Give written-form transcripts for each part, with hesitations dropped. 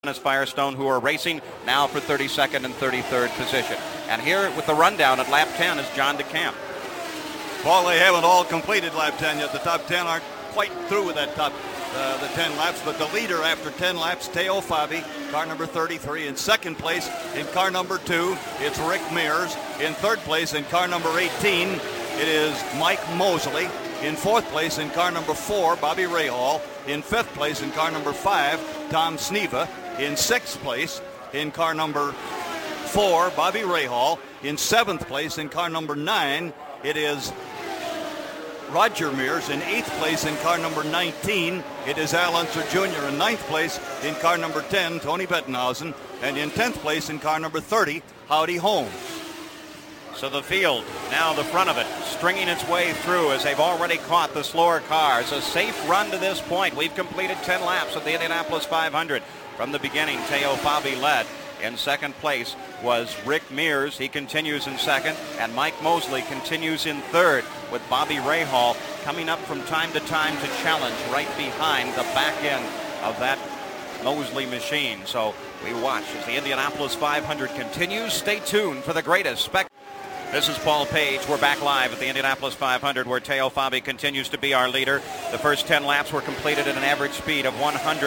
Dennis Firestone, who are racing now for 32nd and 33rd position. And here with the rundown at lap 10 is John DeCamp. Paul, they haven't all completed lap 10 yet. The top 10 aren't quite through with that the 10 laps, but the leader after 10 laps, Teo Fabi, car number 33. In second place in car number 2, it's Rick Mears. In third place in car number 18, it is Mike Mosley. In fourth place in car number 4, Bobby Rahal. In fifth place in car number 5, Tom Sneva. In sixth place in car number 4, Bobby Rahal. In seventh place in car number 9, it is Roger Mears. In eighth place in car number 19, it is Al Unser Jr. In ninth place in car number 10, Tony Bettenhausen. And in 10th place in car number 30, Howdy Holmes. So the field, now the front of it, stringing its way through as they've already caught the slower cars. A safe run to this point. We've completed 10 laps of the Indianapolis 500. From the beginning, Teo Fabi led. In second place was Rick Mears. He continues in second. And Mike Mosley continues in third, with Bobby Rahal coming up from time to time to challenge right behind the back end of that Mosley machine. So we watch as the Indianapolis 500 continues. Stay tuned for the greatest spectacle. This is Paul Page. We're back live at the Indianapolis 500, where Teo Fabi continues to be our leader. The first 10 laps were completed at an average speed of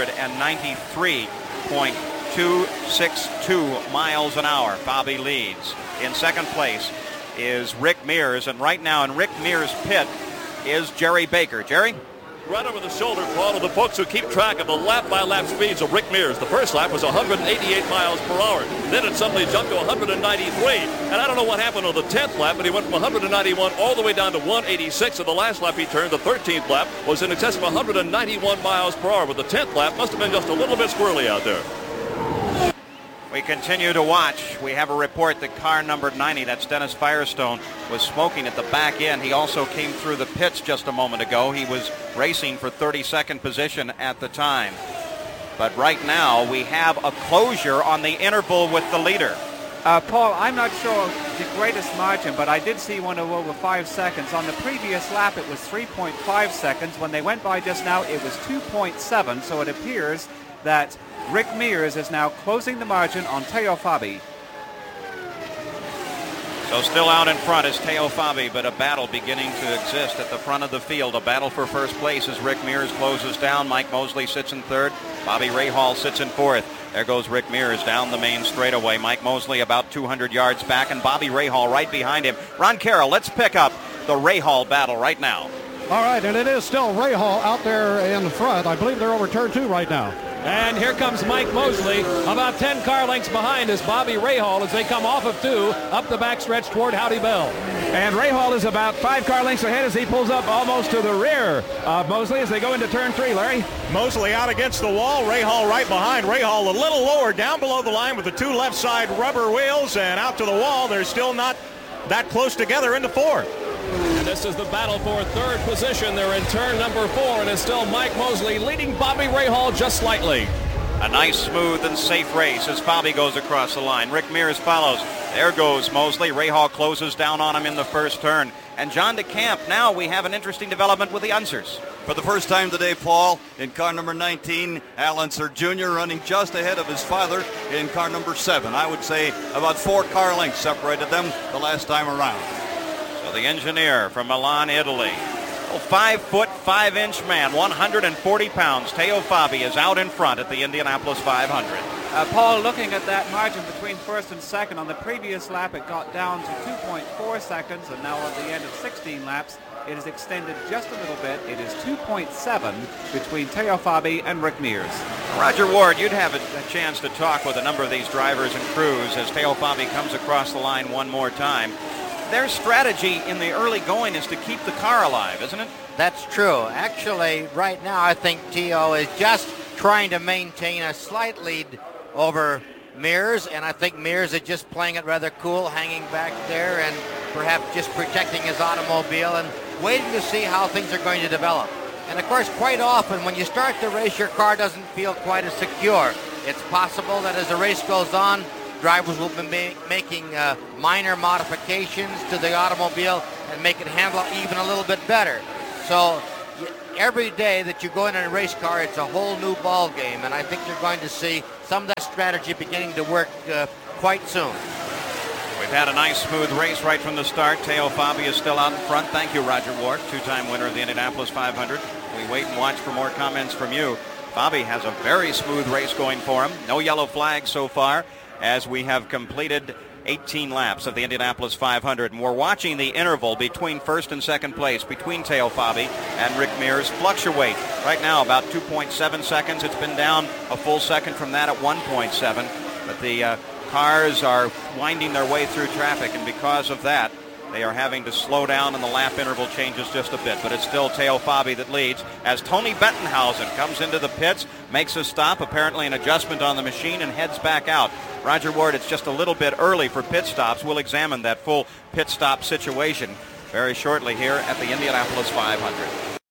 193.262 miles an hour. Fabi leads. In second place is Rick Mears, and right now in Rick Mears' pit is Jerry Baker. Jerry? Right over the shoulder, Paul, of the folks who keep track of the lap-by-lap speeds of Rick Mears. The first lap was 188 miles per hour. Then it suddenly jumped to 193. And I don't know what happened on the 10th lap, but he went from 191 all the way down to 186. And the last lap he turned, the 13th lap, was in excess of 191 miles per hour. But the 10th lap must have been just a little bit squirrely out there. We continue to watch. We have a report that car number 90, that's Dennis Firestone, was smoking at the back end. He also came through the pits just a moment ago. He was racing for 32nd position at the time. But right now we have a closure on the interval with the leader. Paul, I'm not sure the greatest margin, but I did see one of over 5 seconds. On the previous lap, it was 3.5 seconds. When they went by just now, it was 2.7. So it appears that Rick Mears is now closing the margin on Teo Fabi. So still out in front is Teo Fabi, but a battle beginning to exist at the front of the field. A battle for first place as Rick Mears closes down. Mike Mosley sits in third. Bobby Rahal sits in fourth. There goes Rick Mears down the main straightaway. Mike Mosley about 200 yards back, and Bobby Rahal right behind him. Ron Carroll, let's pick up the Rahal battle right now. All right, and it is still Rahal out there in front. I believe they're over turn 2 right now. And here comes Mike Mosley, about 10 car lengths behind is Bobby Rahal as they come off of 2 up the backstretch toward Howdy Bell. And Rahal is about 5 car lengths ahead as he pulls up almost to the rear of Mosley as they go into turn 3, Larry. Mosley out against the wall, Rahal right behind. Rahal a little lower down below the line with the 2 left side rubber wheels, and out to the wall. They're still not that close together into 4th. And this is the battle for third position. They're in turn number 4, and it's still Mike Mosley leading Bobby Rahal just slightly. A nice, smooth, and safe race as Fabi goes across the line. Rick Mears follows. There goes Mosley. Rahal closes down on him in the first turn. And John DeCamp, now we have an interesting development with the Unsers. For the first time today, Paul, in car number 19, Al Unser Jr. running just ahead of his father in car number 7. I would say about 4 car lengths separated them the last time around. So the engineer from Milan, Italy. 5 foot 5 inch man, 140 pounds. Teo Fabi is out in front at the Indianapolis 500. Paul, looking at that margin between first and second, on the previous lap it got down to 2.4 seconds, and now at the end of 16 laps it is extended just a little bit. It is 2.7 between Teo Fabi and Rick Mears. Roger Ward, you'd have a chance to talk with a number of these drivers and crews as Teo Fabi comes across the line one more time. Their strategy in the early going is to keep the car alive, isn't it? That's true. Actually, right now, I think Teo is just trying to maintain a slight lead over Mears, and I think Mears is just playing it rather cool, hanging back there and perhaps just protecting his automobile and waiting to see how things are going to develop. And, of course, quite often when you start the race, your car doesn't feel quite as secure. It's possible that as the race goes on, drivers will be making minor modifications to the automobile and make it handle even a little bit better. So every day that you go in a race car, it's a whole new ball game, and I think you're going to see some of that strategy beginning to work quite soon. We've had a nice, smooth race right from the start. Teo Fabi is still out in front. Thank you, Roger Ward, two-time winner of the Indianapolis 500. We wait and watch for more comments from you. Fabi has a very smooth race going for him. No yellow flags so far, as we have completed 18 laps of the Indianapolis 500. And we're watching the interval between first and second place, between Teo Fabi and Rick Mears, fluctuate. Right now, about 2.7 seconds. It's been down a full second from that at 1.7. But the cars are winding their way through traffic, and because of that, they are having to slow down, and the lap interval changes just a bit. But it's still Teo Fabi that leads as Tony Bettenhausen comes into the pits, makes a stop, apparently an adjustment on the machine, and heads back out. Roger Ward, it's just a little bit early for pit stops. We'll examine that full pit stop situation very shortly here at the Indianapolis 500.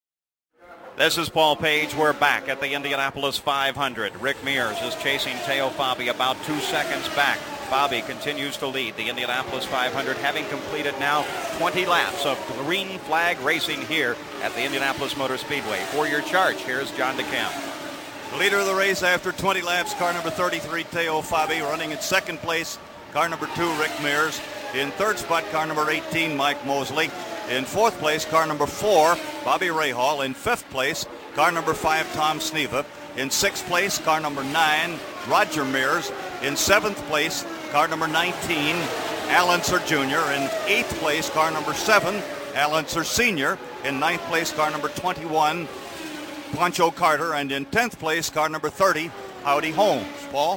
This is Paul Page. We're back at the Indianapolis 500. Rick Mears is chasing Teo Fabi about 2 seconds back. Fabi continues to lead the Indianapolis 500, having completed now 20 laps of green flag racing here at the Indianapolis Motor Speedway. For your charge, here's John DeCamp. The leader of the race after 20 laps, car number 33, Teo Fabi. Running in second place, car number 2, Rick Mears. In third spot, car number 18, Mike Mosley. In fourth place, car number 4, Bobby Rahal. In fifth place, car number 5, Tom Sneva. In sixth place, car number 9, Roger Mears. In seventh place, car number 19, Al Unser Jr. In eighth place, car number 7, Al Unser Sr. In ninth place, car number 21, Pancho Carter. And in 10th place, car number 30, Howdy Holmes. Paul?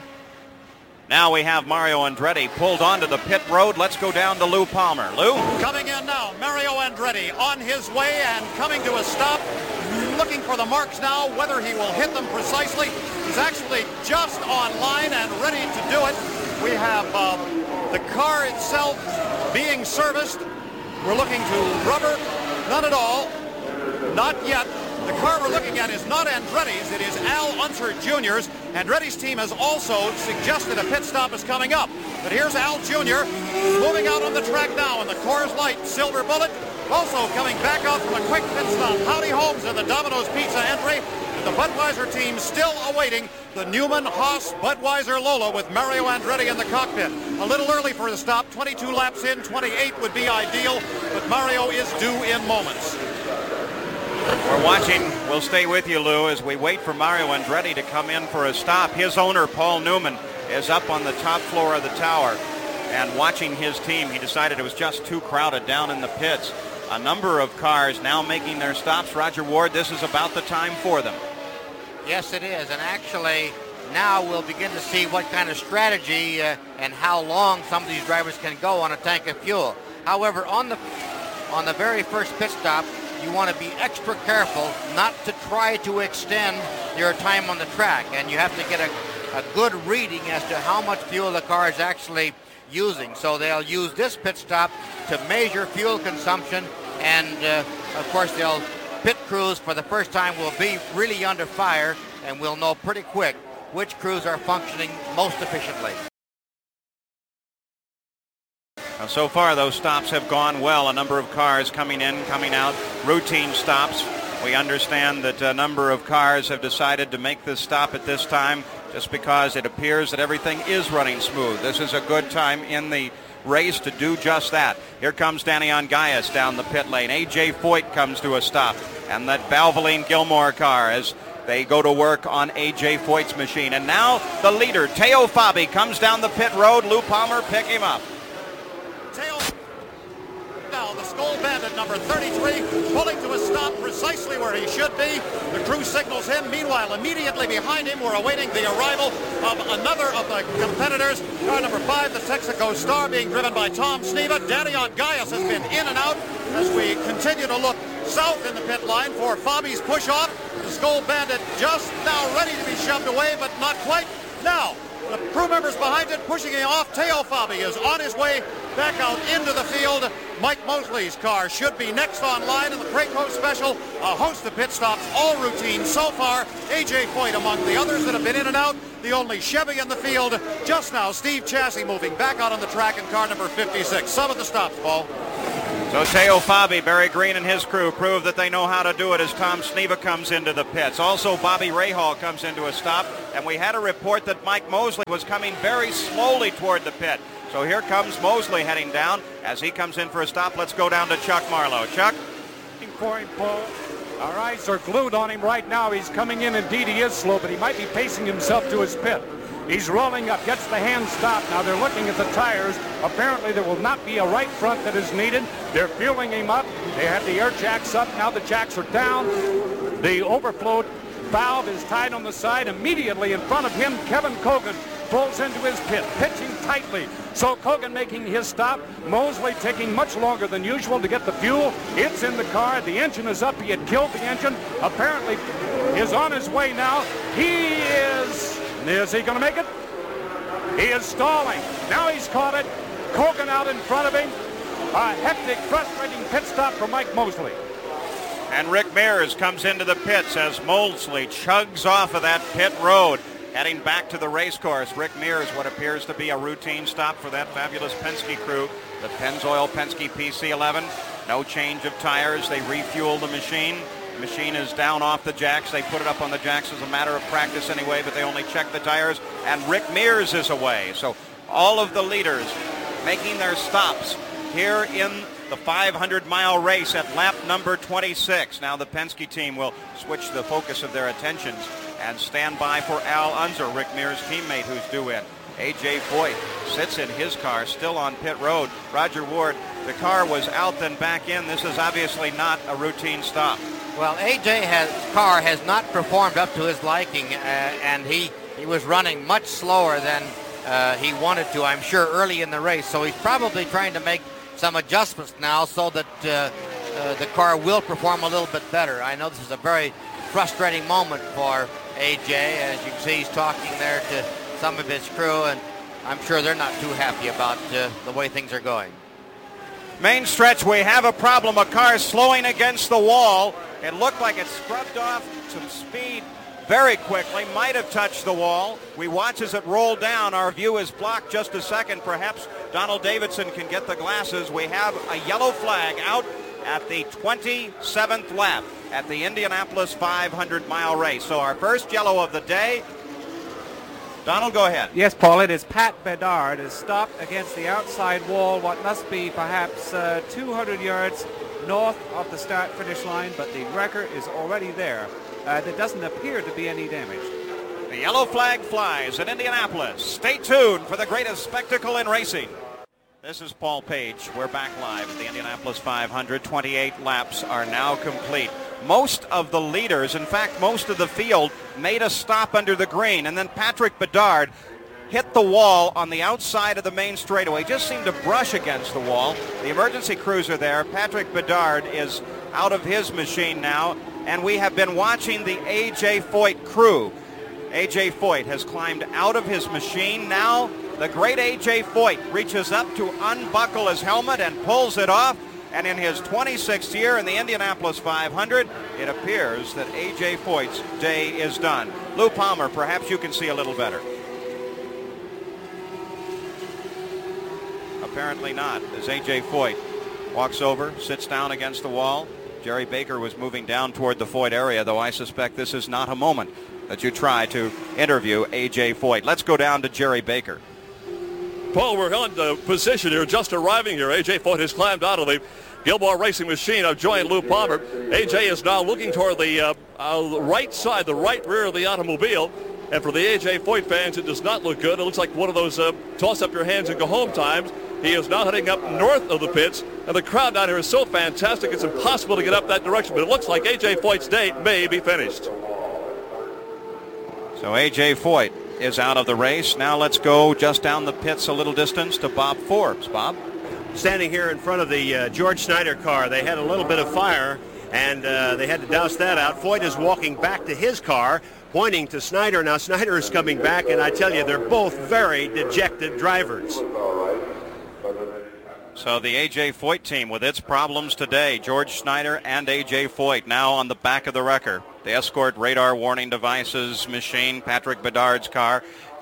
Now we have Mario Andretti pulled onto the pit road. Let's go down to Lou Palmer. Lou? Coming in now, Mario Andretti on his way and coming to a stop. Looking for the marks now, whether he will hit them precisely. He's actually just on line and ready to do it. We have the car itself being serviced. We're looking to rubber. None at all. Not yet. The car we're looking at is not Andretti's. It is Al Unser Jr.'s. Andretti's team has also suggested a pit stop is coming up. But here's Al Jr. moving out on the track now in the Coors Light Silver Bullet. Also coming back out from a quick pit stop, Howdy Holmes in the Domino's Pizza entry. The Budweiser team still awaiting the Newman Haas Budweiser Lola with Mario Andretti in the cockpit. A little early for the stop, 22 laps in, 28 would be ideal, but Mario is due in moments. We're watching. We'll stay with you, Lou, as we wait for Mario Andretti to come in for a stop. His owner, Paul Newman, is up on the top floor of the tower and watching his team. He decided it was just too crowded down in the pits. A number of cars now making their stops. Roger Ward, this is about the time for them. Yes, it is. And actually, now we'll begin to see what kind of strategy and how long some of these drivers can go on a tank of fuel. However, on the very first pit stop, you want to be extra careful not to try to extend your time on the track. And you have to get a good reading as to how much fuel the car is actually using. So they'll use this pit stop to measure fuel consumption, and of course they'll pit crews for the first time will be really under fire, and we'll know pretty quick which crews are functioning most efficiently. Now, so far those stops have gone well. A number of cars coming in, coming out, routine stops. We understand that a number of cars have decided to make this stop at this time just because it appears that everything is running smooth. This is a good time in the race to do just that. Here comes Daniel Gaius down the pit lane. A.J. Foyt comes to a stop. And that Valvoline Gilmore car as they go to work on A.J. Foyt's machine. And now the leader, Teo Fabi, comes down the pit road. Lou Palmer, pick him up. Teo now, the Skull Bandit, number 33, pulling to a stop precisely where he should be. The crew signals him. Meanwhile, immediately behind him, we're awaiting the arrival of another of the competitors. Car number 5, the Texaco Star, being driven by Tom Sneva. Daniel Gaius has been in and out as we continue to look south in the pit line for Fabi's push-off. The Skull Bandit just now ready to be shoved away, but not quite. Now, the crew members behind it pushing him off. Teo Fabi is on his way back out into the field. Mike Mosley's car should be next on line in the Kratos Special. A host of pit stops, all routine so far. A.J. Foyt among the others that have been in and out. The only Chevy in the field just now. Steve Chassis moving back out on the track in car number 56. Some of the stops, Paul. So Teo Fabi, Barry Green, and his crew prove that they know how to do it as Tom Sneva comes into the pits. Also, Bobby Rahal comes into a stop, and we had a report that Mike Mosley was coming very slowly toward the pit. So here comes Mosley heading down. As he comes in for a stop, let's go down to Chuck Marlowe. Chuck? For him, Paul. Our eyes are glued on him right now. He's coming in. Indeed, he is slow, but he might be pacing himself to his pit. He's rolling up, gets the hand stopped. Now they're looking at the tires. Apparently there will not be a right front that is needed. They're fueling him up. They had the air jacks up. Now the jacks are down. The overflow valve is tied on the side. Immediately in front of him, Kevin Cogan pulls into his pit, pitching tightly. So Cogan making his stop. Mosley taking much longer than usual to get the fuel. It's in the car. The engine is up. He had killed the engine. Apparently is on his way now. Is he going to make it? He is stalling. Now he's caught it. Cogan out in front of him. A hectic, frustrating pit stop for Mike Mosley. And Rick Mears comes into the pits as Mosley chugs off of that pit road, heading back to the race course. Rick Mears, what appears to be a routine stop for that fabulous Penske crew. The Pennzoil Penske PC11. No change of tires. They refuel the machine. The machine is down off the jacks. They put it up on the jacks as a matter of practice anyway, but they only check the tires. And Rick Mears is away. So all of the leaders making their stops here in the 500-mile race at lap number 26. Now the Penske team will switch the focus of their attentions and stand by for Al Unser, Rick Mears' teammate, who's due in. A.J. Foyt sits in his car, still on pit road. Roger Ward, the car was out then back in. This is obviously not a routine stop. Well, A.J.'s car has not performed up to his liking, and he was running much slower than he wanted to, I'm sure, early in the race. So he's probably trying to make some adjustments now so that the car will perform a little bit better. I know this is a very frustrating moment for A.J. As you can see, he's talking there to some of his crew, and I'm sure they're not too happy about the way things are going. Main stretch, we have a problem. A car slowing against the wall. It looked like it scrubbed off some speed very quickly, might have touched the wall. We watch as it rolled down. Our view is blocked just a second. Perhaps Donald Davidson can get the glasses. We have a yellow flag out at the 27th lap at the Indianapolis 500-mile race. So our first yellow of the day. Donald, go ahead. Yes, Paul, it is Pat Bedard is stopped against the outside wall, what must be perhaps 200 yards north of the start-finish line, but the wrecker is already there. There doesn't appear to be any damage. The yellow flag flies at Indianapolis. Stay tuned for the greatest spectacle in racing. This is Paul Page. We're back live at the Indianapolis 500. 28 laps are now complete. Most of the leaders, in fact, most of the field, made a stop under the green, and then Patrick Bedard hit the wall on the outside of the main straightaway. Just seemed to brush against the wall. The emergency crews are there. Patrick Bedard is out of his machine now, and we have been watching the A.J. Foyt crew. A.J. Foyt has climbed out of his machine. Now the great A.J. Foyt reaches up to unbuckle his helmet and pulls it off. And in his 26th year in the Indianapolis 500, it appears that A.J. Foyt's day is done. Lou Palmer, perhaps you can see a little better. Apparently not, as A.J. Foyt walks over, sits down against the wall. Jerry Baker was moving down toward the Foyt area, though I suspect this is not a moment that you try to interview A.J. Foyt. Let's go down to Jerry Baker. Paul, we're on the position here, just arriving here. A.J. Foyt has climbed out of the Gilmore Racing machine. I've joined Lou Palmer. A.J. is now looking toward the right side, the right rear of the automobile. And for the A.J. Foyt fans, it does not look good. It looks like one of those toss up your hands and go home times. He is now heading up north of the pits, and the crowd down here is so fantastic it's impossible to get up that direction. But it looks like A.J. Foyt's day may be finished. So A.J. Foyt is out of the race. Now let's go just down the pits a little distance to Bob Forbes. Bob? Standing here in front of the George Snyder car. They had a little bit of fire, and they had to douse that out. Foyt is walking back to his car, pointing to Snyder. Now Snyder is coming back, and I tell you, they're both very dejected drivers. So the A.J. Foyt team with its problems today. George Snyder and A.J. Foyt now on the back of the wrecker. The escort radar warning devices machine, Patrick Bedard's car,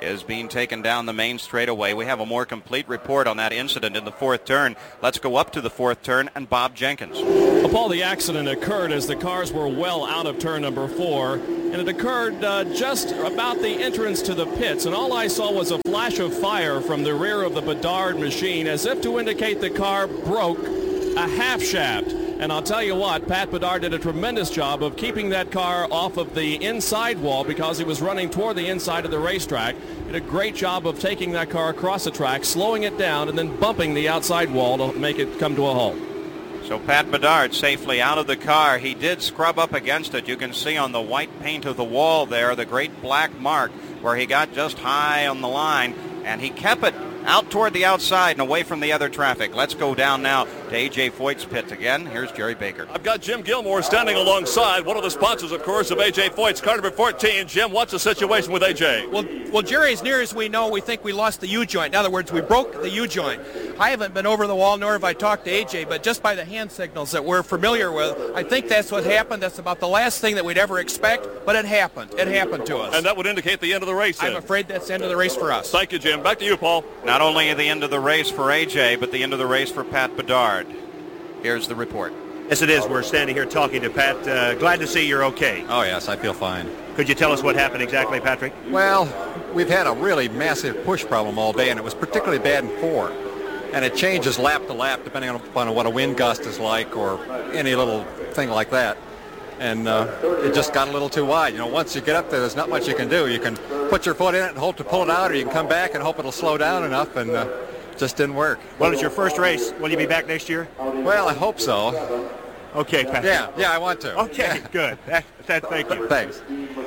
is being taken down the main straightaway. We have a more complete report on that incident in the fourth turn. Let's go up to the fourth turn and Bob Jenkins. Well, Paul, the accident occurred as the cars were well out of turn number 4, and it occurred just about the entrance to the pits, and all I saw was a flash of fire from the rear of the Bedard machine as if to indicate the car broke a half shaft. And I'll tell you what, Pat Bedard did a tremendous job of keeping that car off of the inside wall because he was running toward the inside of the racetrack. Did a great job of taking that car across the track, slowing it down, and then bumping the outside wall to make it come to a halt. So Pat Bedard safely out of the car. He did scrub up against it. You can see on the white paint of the wall there the great black mark where he got just high on the line, and he kept it out toward the outside and away from the other traffic. Let's go down now to A.J. Foyt's pit again. Here's Jerry Baker. I've got Jim Gilmore standing alongside one of the sponsors, of course, of A.J. Foyt's car number 14. Jim, what's the situation with A.J.? Well, Jerry, as near as we know, we think we lost the U-joint. In other words, we broke the U-joint. I haven't been over the wall, nor have I talked to A.J., but just by the hand signals that we're familiar with, I think that's what happened. That's about the last thing that we'd ever expect, but it happened. It happened to us. And that would indicate the end of the race, then. I'm afraid that's the end of the race for us. Thank you, Jim. Back to you, Paul. Not only the end of the race for A.J., but the end of the race for Pat Bedard. Here's the report. Yes, it is. We're standing here talking to Pat. Glad to see you're okay. Oh, yes, I feel fine. Could you tell us what happened exactly, Patrick? Well, we've had a really massive push problem all day, and it was particularly bad in 4. And it changes lap to lap depending on what a wind gust is like or any little thing like that. And it just got a little too wide. You know, once you get up there, there's not much you can do. You can put your foot in it and hope to pull it out, or you can come back and hope it'll slow down enough, and just didn't work. Well, it's your first race. Will you be back next year? Well, I hope so. Okay, Patrick. Yeah, I want to. Okay, good. Thank you. Thanks.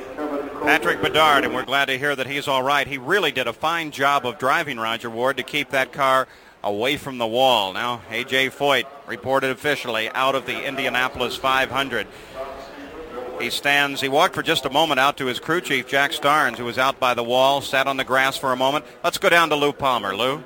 Patrick Bedard, and we're glad to hear that he's all right. He really did a fine job of driving, Roger Ward, to keep that car away from the wall. Now, A.J. Foyt reported officially out of the Indianapolis 500. He walked for just a moment out to his crew chief, Jack Starnes, who was out by the wall, sat on the grass for a moment. Let's go down to Lou Palmer. Lou?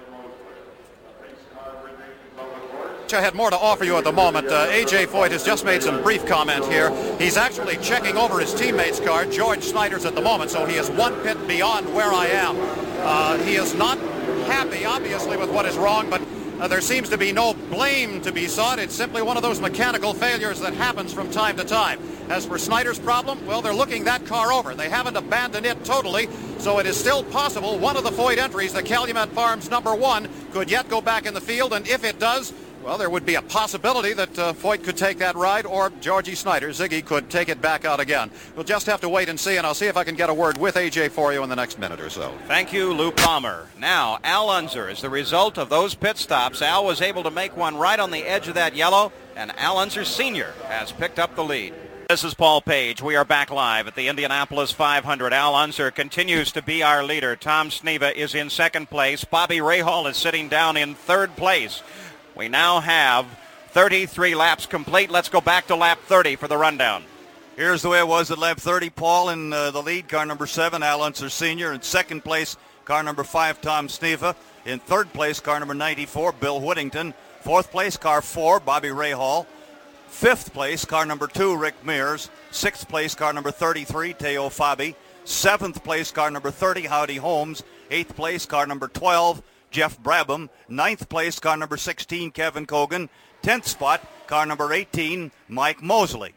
I had more to offer you at the moment. A.J. Foyt has just made some brief comment here. He's actually checking over his teammate's car, George Snyder's, at the moment, so he is one pit beyond where I am. He is not happy, obviously, with what is wrong, but there seems to be no blame to be sought. It's simply one of those mechanical failures that happens from time to time. As for Snyder's problem, well, they're looking that car over. They haven't abandoned it totally, so it is still possible one of the Foyt entries, the Calumet Farms number 1, could yet go back in the field, and if it does, well, there would be a possibility that Foyt could take that ride, or Georgie Snyder, Ziggy, could take it back out again. We'll just have to wait and see, and I'll see if I can get a word with A.J. for you in the next minute or so. Thank you, Lou Palmer. Now, Al Unser, as the result of those pit stops, Al was able to make one right on the edge of that yellow, and Al Unser Sr. has picked up the lead. This is Paul Page. We are back live at the Indianapolis 500. Al Unser continues to be our leader. Tom Sneva is in second place. Bobby Rahal is sitting down in third place. We now have 33 laps complete. Let's go back to lap 30 for the rundown. Here's the way it was at lap 30. Paul in the lead, car number 7, Al Unser Sr. In second place, car number 5, Tom Sneva. In third place, car number 94, Bill Whittington. Fourth place, car 4, Bobby Rahal. Fifth place, car number 2, Rick Mears. Sixth place, car number 33, Teo Fabi. Seventh place, car number 30, Howdy Holmes. Eighth place, car number 12, Jeff Brabham. Ninth place, car number 16, Kevin Cogan. 10th spot, car number 18, Mike Mosley.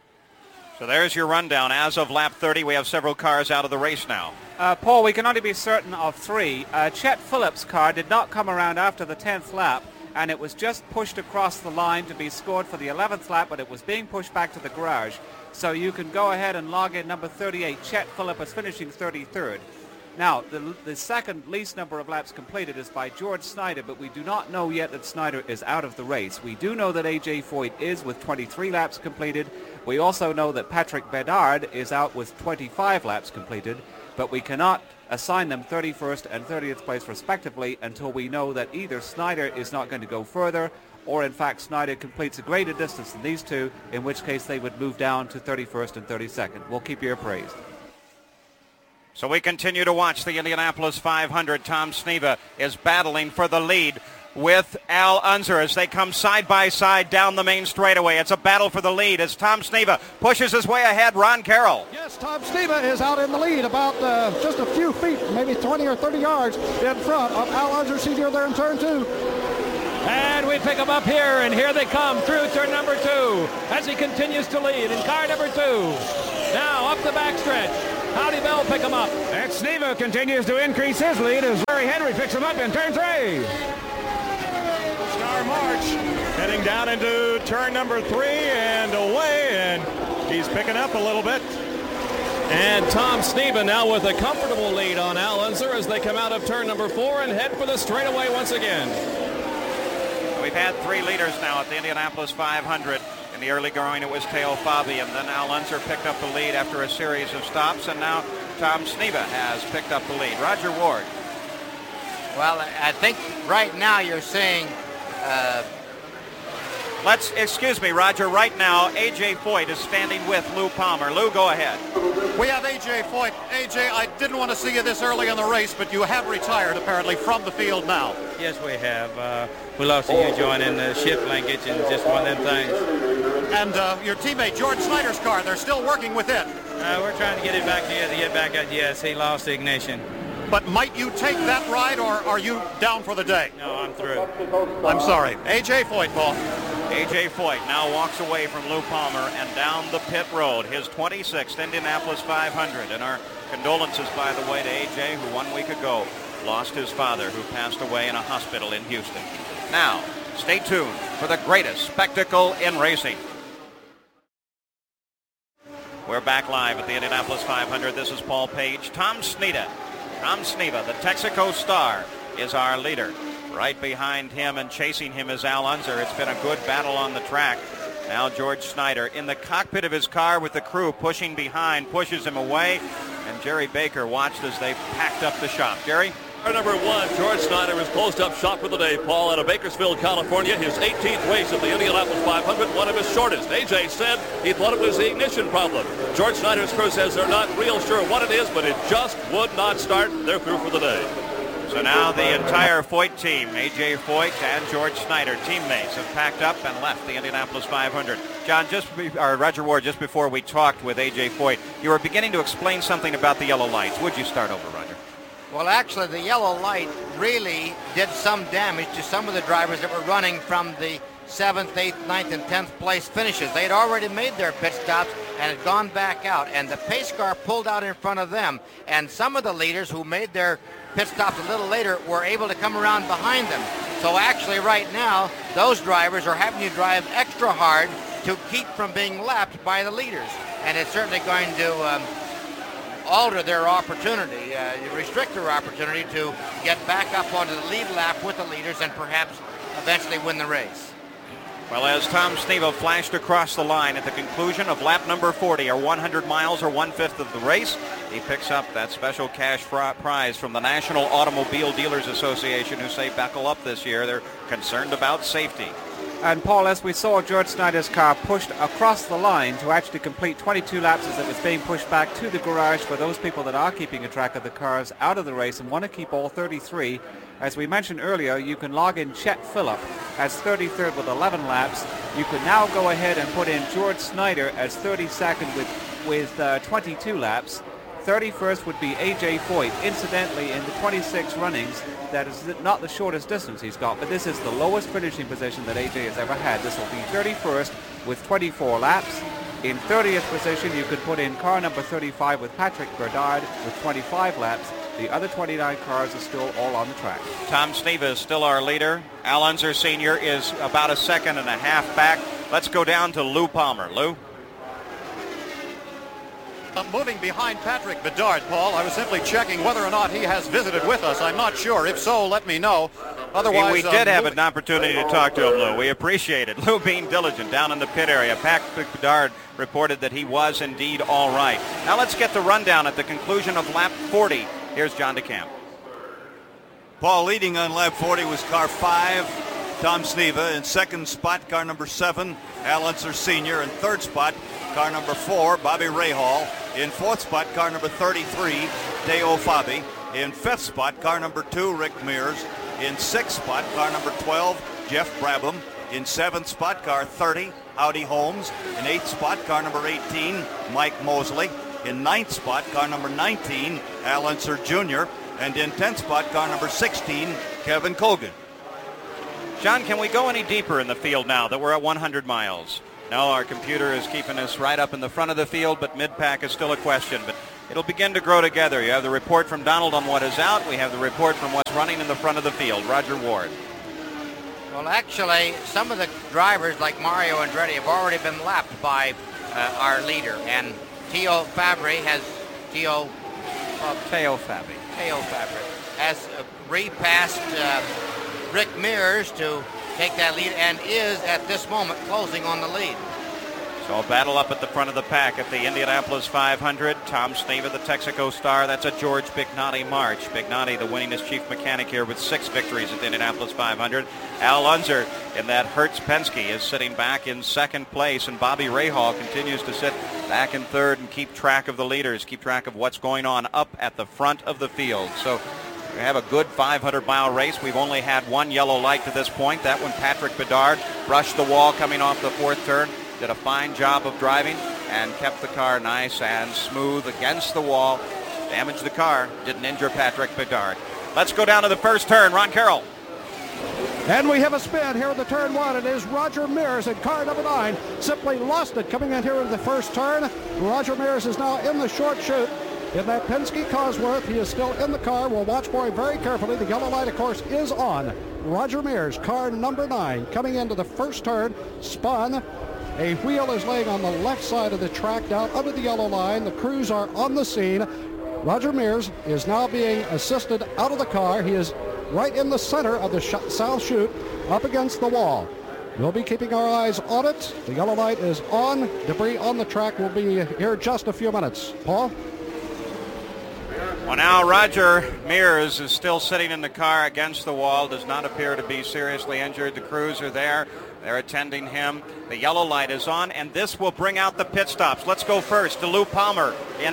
So there's your rundown. As of lap 30, we have several cars out of the race now. Paul, we can only be certain of 3. Chet Phillips' car did not come around after the 10th lap, and it was just pushed across the line to be scored for the 11th lap, but it was being pushed back to the garage. So you can go ahead and log in number 38. Chet Phillips is finishing 33rd. Now, the second least number of laps completed is by George Snyder, but we do not know yet that Snyder is out of the race. We do know that A.J. Foyt is with 23 laps completed. We also know that Patrick Bedard is out with 25 laps completed, but we cannot assign them 31st and 30th place respectively until we know that either Snyder is not going to go further, or in fact Snyder completes a greater distance than these two, in which case they would move down to 31st and 32nd. We'll keep you appraised. So we continue to watch the Indianapolis 500. Tom Sneva is battling for the lead. with Al Unser as they come side by side down the main straightaway. It's a battle for the lead as Tom Sneva pushes his way ahead. Ron Carroll. Yes, Tom Sneva is out in the lead about just a few feet, maybe 20 or 30 yards in front of Al Unser Sr. there in turn 2. And we pick them up here, and here they come through turn number 2 as he continues to lead in car number 2. Now up the backstretch. Howdy Bell pick him up. And Sneva continues to increase his lead as Larry Henry picks him up in turn 3. Star March heading down into turn number 3 and away, and he's picking up a little bit. And Tom Sneva now with a comfortable lead on Al Unser as they come out of turn number 4 and head for the straightaway once again. We've had 3 leaders now at the Indianapolis 500. In the early going, it was Teo Fabi, and then Al Unser picked up the lead after a series of stops, and now Tom Sneva has picked up the lead. Roger Ward. Well, I think right now you're seeing... Excuse me, Roger. Right now, A.J. Foyt is standing with Lou Palmer. Lou, go ahead. We have A.J. Foyt. A.J., I didn't want to see you this early in the race, but you have retired, apparently, from the field now. Yes, we have. We lost a U-joint in the shift linkage and just one of them things. And your teammate, George Snyder's car, they're still working with it. We're trying to get it back together, get back out. Yes, he lost the ignition. But might you take that ride, or are you down for the day? No, I'm through. I'm sorry. A.J. Foyt, Paul. A.J. Foyt now walks away from Lou Palmer and down the pit road, his 26th Indianapolis 500. And our condolences, by the way, to A.J., who 1 week ago lost his father, who passed away in a hospital in Houston. Now, stay tuned for the greatest spectacle in racing. We're back live at the Indianapolis 500. This is Paul Page. Tom Sneva, the Texaco star, is our leader. Right behind him and chasing him is Al Unser. It's been a good battle on the track. Now George Snyder in the cockpit of his car with the crew pushing behind, pushes him away. And Jerry Baker watched as they packed up the shop. Jerry? Car number 1, George Snyder, is closed up shop for the day, Paul, out of Bakersfield, California. His 18th race at the Indianapolis 500, one of his shortest. AJ said he thought it was the ignition problem. George Snyder's crew says they're not real sure what it is, but it just would not start. They're through for the day. So now the entire Foyt team, A.J. Foyt and George Snyder, teammates, have packed up and left the Indianapolis 500. John, Roger Ward, just before we talked with A.J. Foyt, you were beginning to explain something about the yellow lights. Would you start over, Roger? Well, actually, the yellow light really did some damage to some of the drivers that were running from the 7th, 8th, 9th, and 10th place finishes. They had already made their pit stops and had gone back out, and the pace car pulled out in front of them. And some of the leaders who made their pit stops a little later were able to come around behind them. So actually right now, those drivers are having to drive extra hard to keep from being lapped by the leaders. And it's certainly going to alter their opportunity, restrict their opportunity to get back up onto the lead lap with the leaders and perhaps eventually win the race. Well, as Tom Sneva flashed across the line at the conclusion of lap number 40, or 100 miles or 1/5 of the race, he picks up that special cash prize from the National Automobile Dealers Association, who say buckle up this year. They're concerned about safety. And Paul, as we saw George Snyder's car pushed across the line to actually complete 22 laps as it was being pushed back to the garage for those people that are keeping a track of the cars out of the race and want to keep all 33. As we mentioned earlier, you can log in Chet Phillip as 33rd with 11 laps. You can now go ahead and put in George Snyder as 32nd with 22 laps. 31st would be A.J. Foyt. Incidentally, in the 26 runnings, that is not the shortest distance he's got, but this is the lowest finishing position that A.J. has ever had. This will be 31st with 24 laps. In 30th position, you could put in car number 35 with Patrick Berdard with 25 laps. The other 29 cars are still all on the track. Tom Sneva is still our leader. Al Unser Sr. is about a second and a half back. Let's go down to Lou Palmer. Lou? Moving behind Patrick Bedard, Paul. I was simply checking whether or not he has visited with us. I'm not sure. If so, let me know. Otherwise, we did have an opportunity to talk to him, Lou. We appreciate it. Lou being diligent down in the pit area. Patrick Bedard reported that he was indeed all right. Now let's get the rundown at the conclusion of lap 40. Here's John DeCamp. Paul, leading on lap 40 was car 5, Tom Sneva. In second spot, car number 7, Al Unser Sr. In third spot, car number 4, Bobby Rahal. In fourth spot, car number 33, Teo Fabi. In fifth spot, car number 2, Rick Mears. In 6th spot, car number 12, Jeff Brabham. In 7th spot, car 30, Howdy Holmes. In 8th spot, car number 18, Mike Mosley. In 9th spot, car number 19, Al Unser Jr. And in 10th spot, car number 16, Kevin Colgan. John, can we go any deeper in the field now that we're at 100 miles? No, our computer is keeping us right up in the front of the field, but mid-pack is still a question. But it'll begin to grow together. You have the report from Donald on what is out. We have the report from what's running in the front of the field. Roger Ward. Well, actually, some of the drivers, like Mario Andretti, have already been lapped by our leader. And Teo Fabbri has repassed Rick Mears to take that lead and is, at this moment, closing on the lead. So a battle up at the front of the pack at the Indianapolis 500. Tom Sneva, the Texaco star. That's a George Bignotti march. Bignotti, the winningest chief mechanic here with 6 victories at the Indianapolis 500. Al Unser in that Hertz Penske is sitting back in 2nd place, and Bobby Rahal continues to sit back in 3rd and keep track of the leaders, keep track of what's going on up at the front of the field. So we have a good 500-mile race. We've only had one yellow light to this point. That one, Patrick Bedard, brushed the wall coming off the 4th turn. Did a fine job of driving and kept the car nice and smooth against the wall. Damaged the car, didn't injure Patrick Bedard. Let's go down to the 1st turn. Ron Carroll. And we have a spin here at the turn 1. It is Roger Mears in car number 9. Simply lost it coming in here in the 1st turn. Roger Mears is now in the short chute. In that Penske Cosworth, he is still in the car. We'll watch for him very carefully. The yellow light, of course, is on. Roger Mears, car number 9, coming into the 1st turn, spun. A wheel is laying on the left side of the track down under the yellow line. The crews are on the scene. Roger Mears is now being assisted out of the car. He is right in the center of the south chute, up against the wall. We'll be keeping our eyes on it. The yellow light is on. Debris on the track will be here just a few minutes. Paul? Well, now Roger Mears is still sitting in the car against the wall, does not appear to be seriously injured. The crews are there. They're attending him. The yellow light is on, and this will bring out the pit stops. Let's go first to Lou Palmer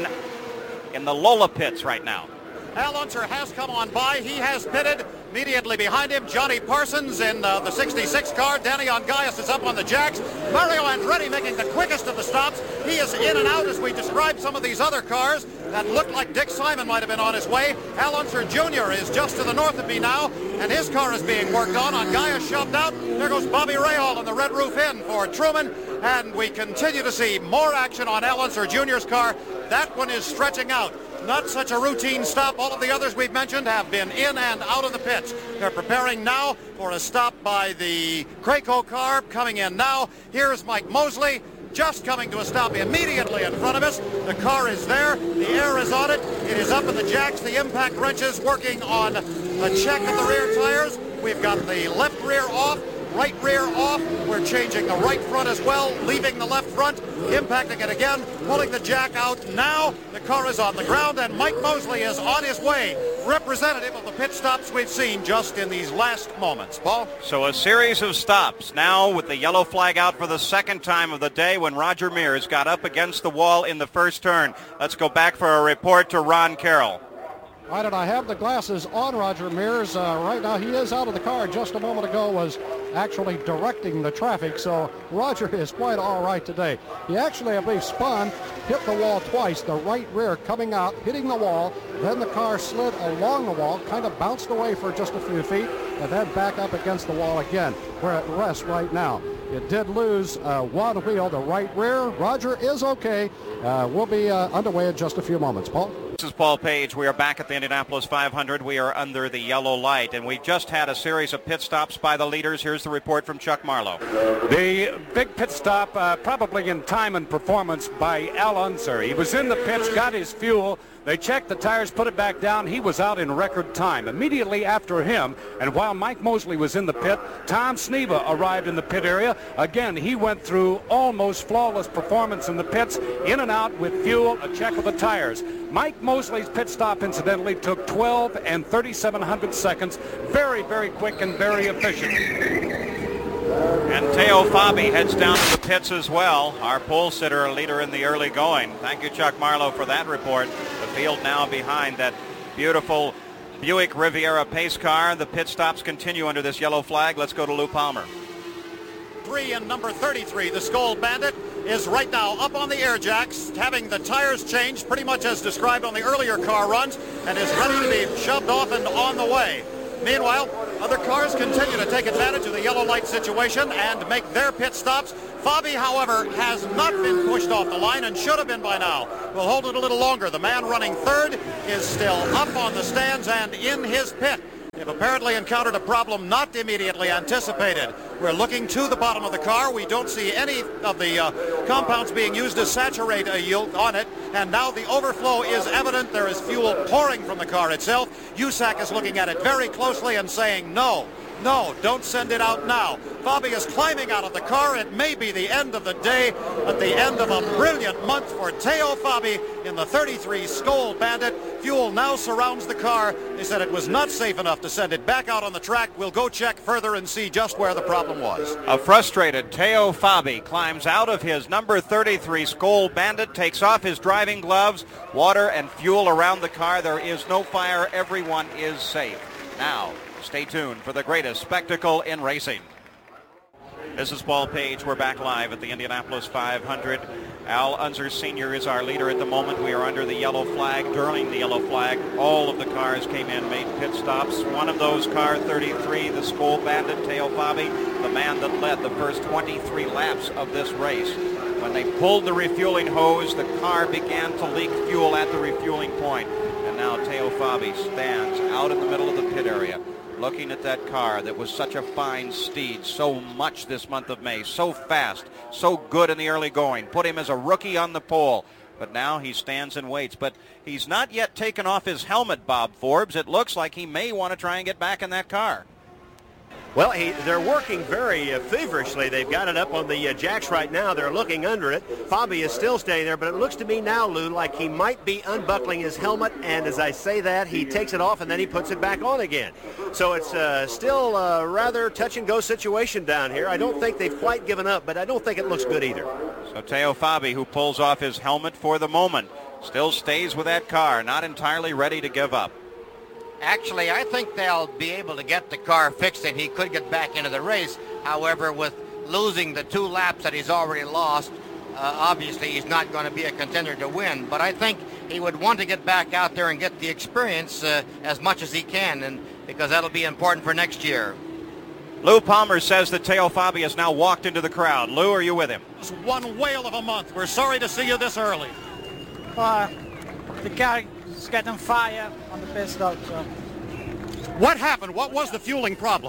in the Lola pits right now. Al Unser has come on by. He has pitted. Immediately behind him, Johnny Parsons in the 66 car. Danny Ongaias is up on the jacks. Mario Andretti making the quickest of the stops. He is in and out as we describe some of these other cars that looked like Dick Simon might have been on his way. Al Unser Jr. is just to the north of me now, and his car is being worked on. Ongaias shoved out. There goes Bobby Rahal in the Red Roof Inn for Truman, and we continue to see more action on Al Unser Jr.'s car. That one is stretching out. Not such a routine stop. All of the others we've mentioned have been in and out of the pits. They're preparing now for a stop by the Crayco car coming in now. Here's Mike Mosley just coming to a stop immediately in front of us. The car is there. The air is on it. It is up in the jacks. The impact wrenches working on a check of the rear tires. We've got the left rear off, right rear off. We're changing the right front as well, leaving the left front, impacting it again, pulling the jack out. Now the car is on the ground, and Mike Mosley is on his way, representative of the pit stops we've seen just in these last moments. Paul? So a series of stops now with the yellow flag out for the 2nd time of the day when Roger Mears got up against the wall in the 1st turn. Let's go back for a report to Ron Carroll. Why did I have the glasses on Roger Mears? Right now he is out of the car. Just a moment ago was actually directing the traffic, so Roger is quite all right today. He actually, I believe, spun, hit the wall twice, the right rear coming out, hitting the wall, then the car slid along the wall, kind of bounced away for just a few feet, and then back up against the wall again. We're at rest right now. It did lose one wheel, the right rear. Roger is okay. We'll be underway in just a few moments. Paul? This is Paul Page. We are back at the Indianapolis 500. We are under the yellow light, and we just had a series of pit stops by the leaders. Here's the report from Chuck Marlowe. The big pit stop, probably in time and performance, by Al Unser. He was in the pits, got his fuel. They checked the tires, put it back down. He was out in record time. Immediately after him, and while Mike Mosley was in the pit, Tom Sneva arrived in the pit area. Again, he went through almost flawless performance in the pits, in and out with fuel, a check of the tires. Mike Mosley's pit stop, incidentally, took 12 and 3700 seconds. Very, very quick and very efficient. And Teo Fabi heads down to the pits as well. Our pole sitter, leader in the early going. Thank you, Chuck Marlowe, for that report. The field now behind that beautiful Buick Riviera pace car. The pit stops continue under this yellow flag. Let's go to Lou Palmer. 3 and number 33, the Skoal Bandit, is right now up on the air jacks, having the tires changed pretty much as described on the earlier car runs, and is ready to be shoved off and on the way. Meanwhile, other cars continue to take advantage of the yellow light situation and make their pit stops. Fabi, however, has not been pushed off the line and should have been by now. We'll hold it a little longer. The man running third is still up on the stands and in his pit. They've apparently encountered a problem not immediately anticipated. We're looking to the bottom of the car. We don't see any of the compounds being used to saturate a yield on it. And now the overflow is evident. There is fuel pouring from the car itself. USAC is looking at it very closely and saying, no, don't send it out now. Fabi is climbing out of the car. It may be the end of the day, but the end of a brilliant month for Teo Fabi in the 33 Skoal Bandit. Fuel now surrounds the car. They said it was not safe enough to send it back out on the track. We'll go check further and see just where the problem was. A frustrated Teo Fabi climbs out of his number 33 Skoal Bandit, takes off his driving gloves, water and fuel around the car. There is no fire. Everyone is safe. Now, stay tuned for the greatest spectacle in racing. This is Paul Page. We're back live at the Indianapolis 500. Al Unser Sr. is our leader at the moment. We are under the yellow flag. During the yellow flag, all of the cars came in, made pit stops. One of those, car 33, the Skoal Bandit, Teo Fabi, the man that led the first 23 laps of this race. When they pulled the refueling hose, the car began to leak fuel at the refueling point. And now Teo Fabi stands out in the middle of the pit area, looking at that car that was such a fine steed, so much this month of May, so fast, so good in the early going, put him as a rookie on the pole. But now he stands and waits. But he's not yet taken off his helmet, Bob Forbes. It looks like he may want to try and get back in that car. Well, they're working very feverishly. They've got it up on the jacks right now. They're looking under it. Fabi is still staying there, but it looks to me now, Lou, like he might be unbuckling his helmet, and as I say that, he takes it off and then he puts it back on again. So it's still a rather touch-and-go situation down here. I don't think they've quite given up, but I don't think it looks good either. So Teo Fabi, who pulls off his helmet for the moment, still stays with that car, not entirely ready to give up. Actually, I think they'll be able to get the car fixed and he could get back into the race. However, with losing the 2 laps that he's already lost, obviously he's not going to be a contender to win. But I think he would want to get back out there and get the experience as much as he can, and because that'll be important for next year. Lou Palmer says that Teo Fabi has now walked into the crowd. Lou, are you with him? It's one whale of a month. We're sorry to see you this early. The car is getting fire on the pit stop. So. What happened? What was the fueling problem?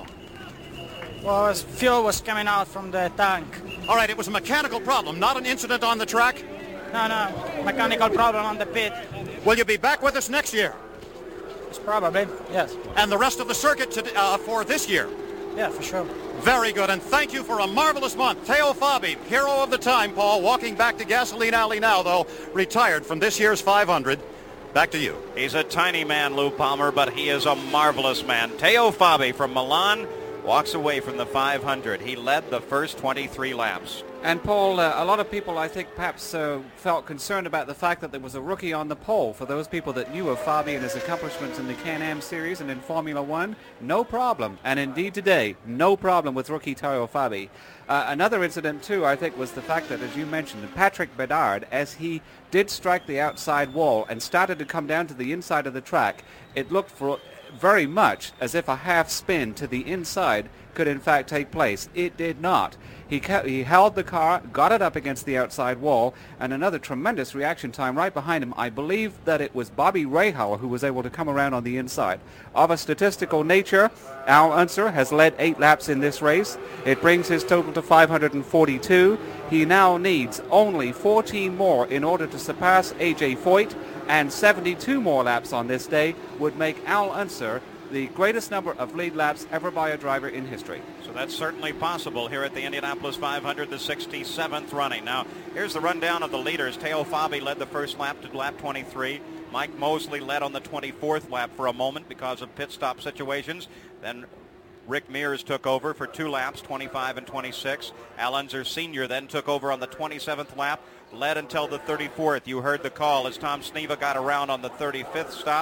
Well, fuel was coming out from the tank. All right, it was a mechanical problem, not an incident on the track? No, mechanical problem on the pit. Will you be back with us next year? It's probably, yes. And the rest of the circuit for this year? Yeah, for sure. Very good, and thank you for a marvelous month. Teo Fabi, hero of the time, Paul, walking back to Gasoline Alley now, though, retired from this year's 500. Back to you. He's a tiny man, Lou Palmer, but he is a marvelous man. Teo Fabi from Milan walks away from the 500. He led the first 23 laps. And Paul, a lot of people, I think, perhaps felt concerned about the fact that there was a rookie on the pole. For those people that knew of Fabi and his accomplishments in the Can-Am Series and in Formula One, no problem. And indeed today, no problem with rookie Teo Fabi. Another incident, too, I think, was the fact that, as you mentioned, Patrick Bedard, as he did strike the outside wall and started to come down to the inside of the track, it looked for very much as if a half spin to the inside could in fact take place. It did not. He held the car, got it up against the outside wall, and another tremendous reaction time right behind him. I believe that it was Bobby Rahal who was able to come around on the inside. Of a statistical nature, Al Unser has led 8 laps in this race. It brings his total to 542. He now needs only 14 more in order to surpass A.J. Foyt, and 72 more laps on this day would make Al Unser the greatest number of lead laps ever by a driver in history. So that's certainly possible here at the Indianapolis 500, the 67th running. Now, here's the rundown of the leaders. Teo Fabi led the first lap to lap 23. Mike Mosley led on the 24th lap for a moment because of pit stop situations. Then Rick Mears took over for 2 laps, 25 and 26. Al Unser Sr. then took over on the 27th lap, led until the 34th. You heard the call as Tom Sneva got around on the 35th stop.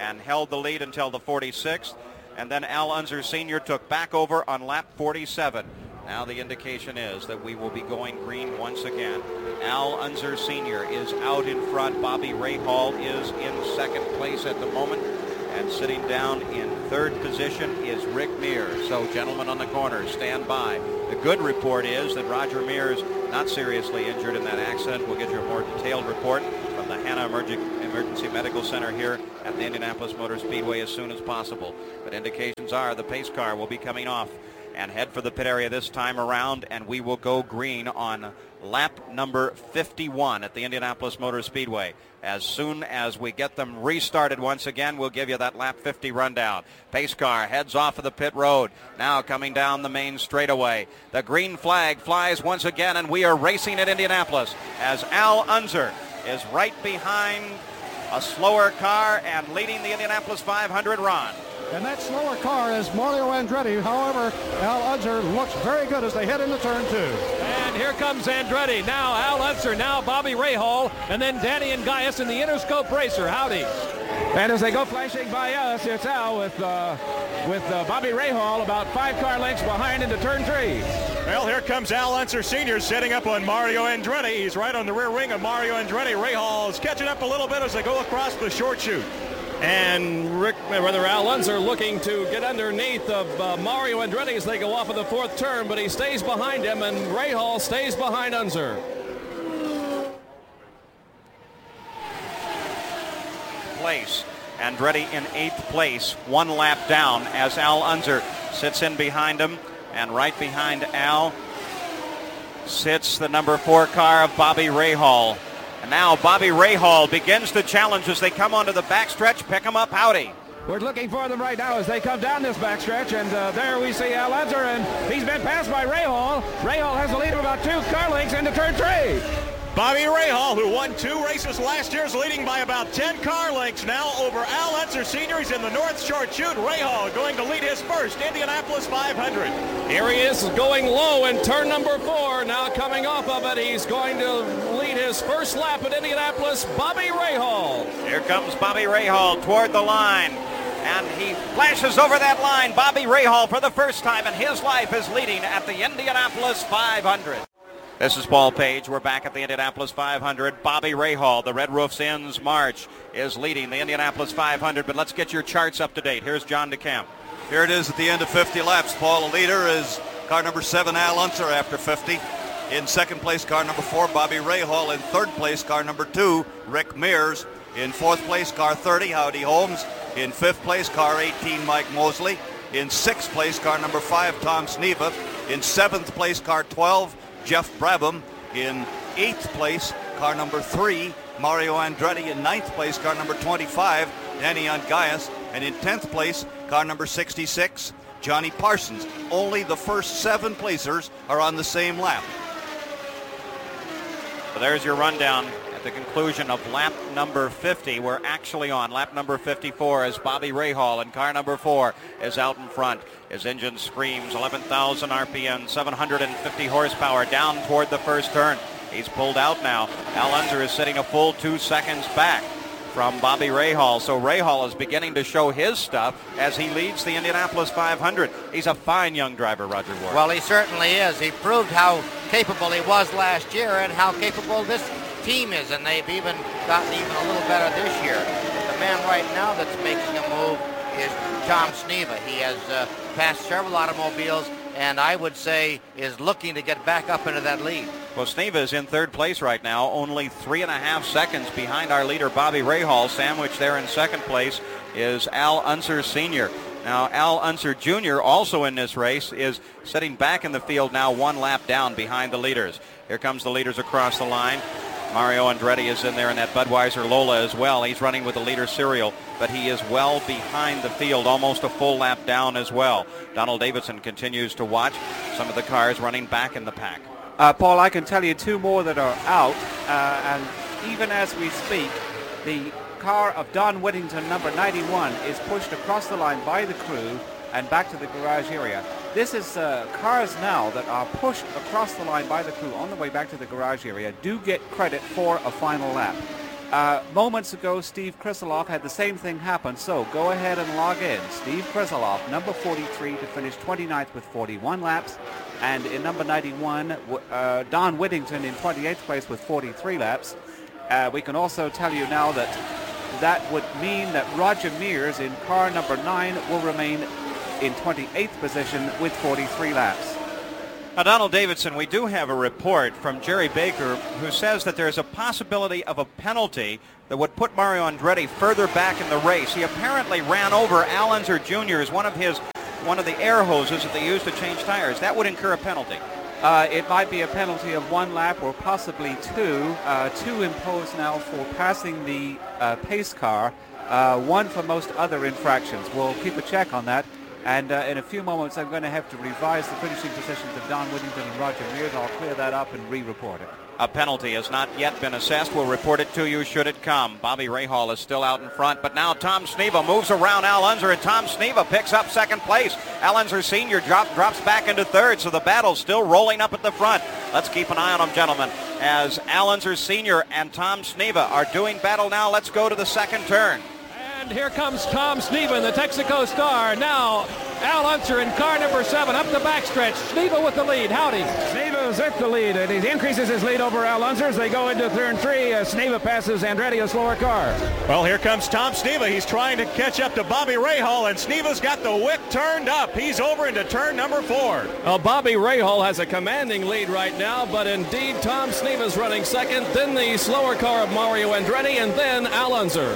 and held the lead until the 46th. And then Al Unser Sr. took back over on lap 47. Now the indication is that we will be going green once again. Al Unser Sr. is out in front. Bobby Rahal is in second place at the moment. And sitting down in third position is Rick Mears. So, gentlemen on the corner, stand by. The good report is that Roger Mears not seriously injured in that accident. We'll get you a more detailed report from the Hanna Emergency Medical Center here at the Indianapolis Motor Speedway as soon as possible. But indications are the pace car will be coming off and head for the pit area this time around, and we will go green on lap number 51 at the Indianapolis Motor Speedway. As soon as we get them restarted once again, we'll give you that lap 50 rundown. Pace car heads off of the pit road, now coming down the main straightaway. The green flag flies once again, and we are racing at Indianapolis as Al Unser is right behind a slower car and leading the Indianapolis 500 run. And that slower car is Mario Andretti. However, Al Unser looks very good as they head into turn 2. And here comes Andretti. Now Al Unser, now Bobby Rahal, and then Danny and Gaius in the Interscope Racer. Howdy. And as they go flashing by us, it's Al with Bobby Rahal about 5 car lengths behind into turn 3. Well, here comes Al Unser Sr. setting up on Mario Andretti. He's right on the rear wing of Mario Andretti. Rahal is catching up a little bit as they go across the short chute. And Al Unser looking to get underneath of Mario Andretti as they go off of the 4th turn, but he stays behind him, and Rahal stays behind Unser. Place. Andretti in 8th place, 1 lap down as Al Unser sits in behind him, and right behind Al sits the number 4 car of Bobby Rahal. And now Bobby Rahal begins to challenge as they come onto the backstretch. Pick him up, howdy. We're looking for them right now as they come down this backstretch, and there we see Al Unser, and he's been passed by Rahal. Rahal has a lead of about 2 car lengths into turn 3. Bobby Rahal, who won 2 races last year, is leading by about 10 car lengths now over Al Unser Sr. He's in the North Short Chute. Rahal going to lead his first Indianapolis 500. Here he is going low in turn number 4. Now coming off of it, he's going to lead his first lap at Indianapolis, Bobby Rahal. Here comes Bobby Rahal toward the line, and he flashes over that line. Bobby Rahal, for the first time in his life, is leading at the Indianapolis 500. This is Paul Page. We're back at the Indianapolis 500. Bobby Rahal, the Red Roofs Inns March, is leading the Indianapolis 500. But let's get your charts up to date. Here's John DeCamp. Here it is at the end of 50 laps. Paul, the leader is car number 7, Al Unser, after 50. In second place, car number 4, Bobby Rahal. In third place, car number 2, Rick Mears. In fourth place, car 30, Howdy Holmes. In fifth place, car 18, Mike Mosley. In sixth place, car number 5, Tom Sneva. In seventh place, car 12, Jeff Brabham. In 8th place, car number 3, Mario Andretti. In 9th place, car number 25, Danny Gaius. And in 10th place, car number 66, Johnny Parsons. Only the first 7 placers are on the same lap. So there's your rundown at the conclusion of lap number 50. We're actually on lap number 54 as Bobby Rahal in car number 4 is out in front. His engine screams 11,000 RPM, 750 horsepower down toward the first turn. He's pulled out now. Al Unser is sitting a full 2 seconds back from Bobby Rahal. So Rahal is beginning to show his stuff as he leads the Indianapolis 500. He's a fine young driver, Roger Ward. Well, he certainly is. He proved how capable he was last year and how capable this team is, and they've even gotten even a little better this year. But the man right now that's making a move is Tom Sneva. He has passed several automobiles, and I would say is looking to get back up into that lead. Well, Sneva is in third place right now, only 3.5 seconds behind our leader, Bobby Rahal. Sandwiched there in second place is Al Unser Sr. Now, Al Unser Jr., also in this race, is sitting back in the field now 1 lap down behind the leaders. Here comes the leaders across the line. Mario Andretti is in there in that Budweiser Lola as well. He's running with the leader Serial, but he is well behind the field, almost a full lap down as well. Donald Davidson continues to watch some of the cars running back in the pack. Paul, I can tell you 2 more that are out, and even as we speak, the car of Don Whittington, number 91, is pushed across the line by the crew and back to the garage area. This is cars now that are pushed across the line by the crew on the way back to the garage area do get credit for a final lap. Moments ago, Steve Krisolov had the same thing happen, so go ahead and log in. Steve Krisolov, number 43, to finish 29th with 41 laps, and in number 91, Don Whittington in 28th place with 43 laps. We can also tell you now that would mean that Roger Mears in car number 9 will remain in 28th position with 43 laps. Now, Donald Davidson, we do have a report from Jerry Baker who says that there's a possibility of a penalty that would put Mario Andretti further back in the race. He apparently ran over Al Unser Jr. as one of the air hoses that they use to change tires. That would incur a penalty. It might be a penalty of 1 lap or possibly 2. 2 imposed now for passing the pace car, 1 for most other infractions. We'll keep a check on that. And in a few moments, I'm going to have to revise the finishing positions of Don Whittington and Roger Mears. I'll clear that up and re-report it. A penalty has not yet been assessed. We'll report it to you should it come. Bobby Rahal is still out in front, but now Tom Sneva moves around Al Unser, and Tom Sneva picks up second place. Al Unser Sr. drops back into third, so the battle's still rolling up at the front. Let's keep an eye on them, gentlemen, as Al Unser Sr. and Tom Sneva are doing battle now. Let's go to the second turn. And here comes Tom Sneva in the Texaco Star. Now Al Unser in car number 7 up the backstretch. Sneva with the lead. Howdy. Sneva's at the lead, and he increases his lead over Al Unser as they go into turn 3. Sneva passes Andretti, a slower car. Well, here comes Tom Sneva. He's trying to catch up to Bobby Rahal, and Sneva's got the wick turned up. He's over into turn number 4. Well, Bobby Rahal has a commanding lead right now, but indeed Tom Sneva's running second, then the slower car of Mario Andretti, and then Al Unser.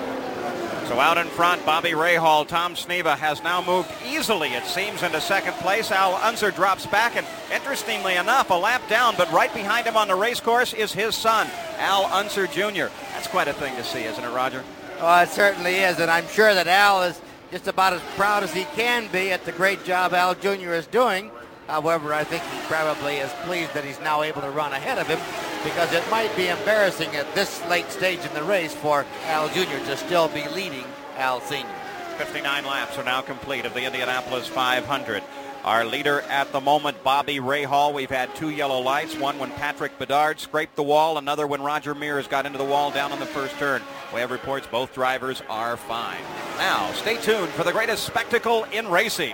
So out in front, Bobby Rahal. Tom Sneva has now moved easily, it seems, into second place. Al Unser drops back, and interestingly enough, a lap down, but right behind him on the race course is his son, Al Unser Jr. That's quite a thing to see, isn't it, Roger? Oh, it certainly is, and I'm sure that Al is just about as proud as he can be at the great job Al Jr. is doing. However, I think he probably is pleased that he's now able to run ahead of him, because it might be embarrassing at this late stage in the race for Al Jr. to still be leading Al Sr. 59 laps are now complete of the Indianapolis 500. Our leader at the moment, Bobby Rahal. We've had 2 yellow lights, one when Patrick Bedard scraped the wall, another when Roger Mears got into the wall down on the first turn. We have reports both drivers are fine. Now, stay tuned for the greatest spectacle in racing.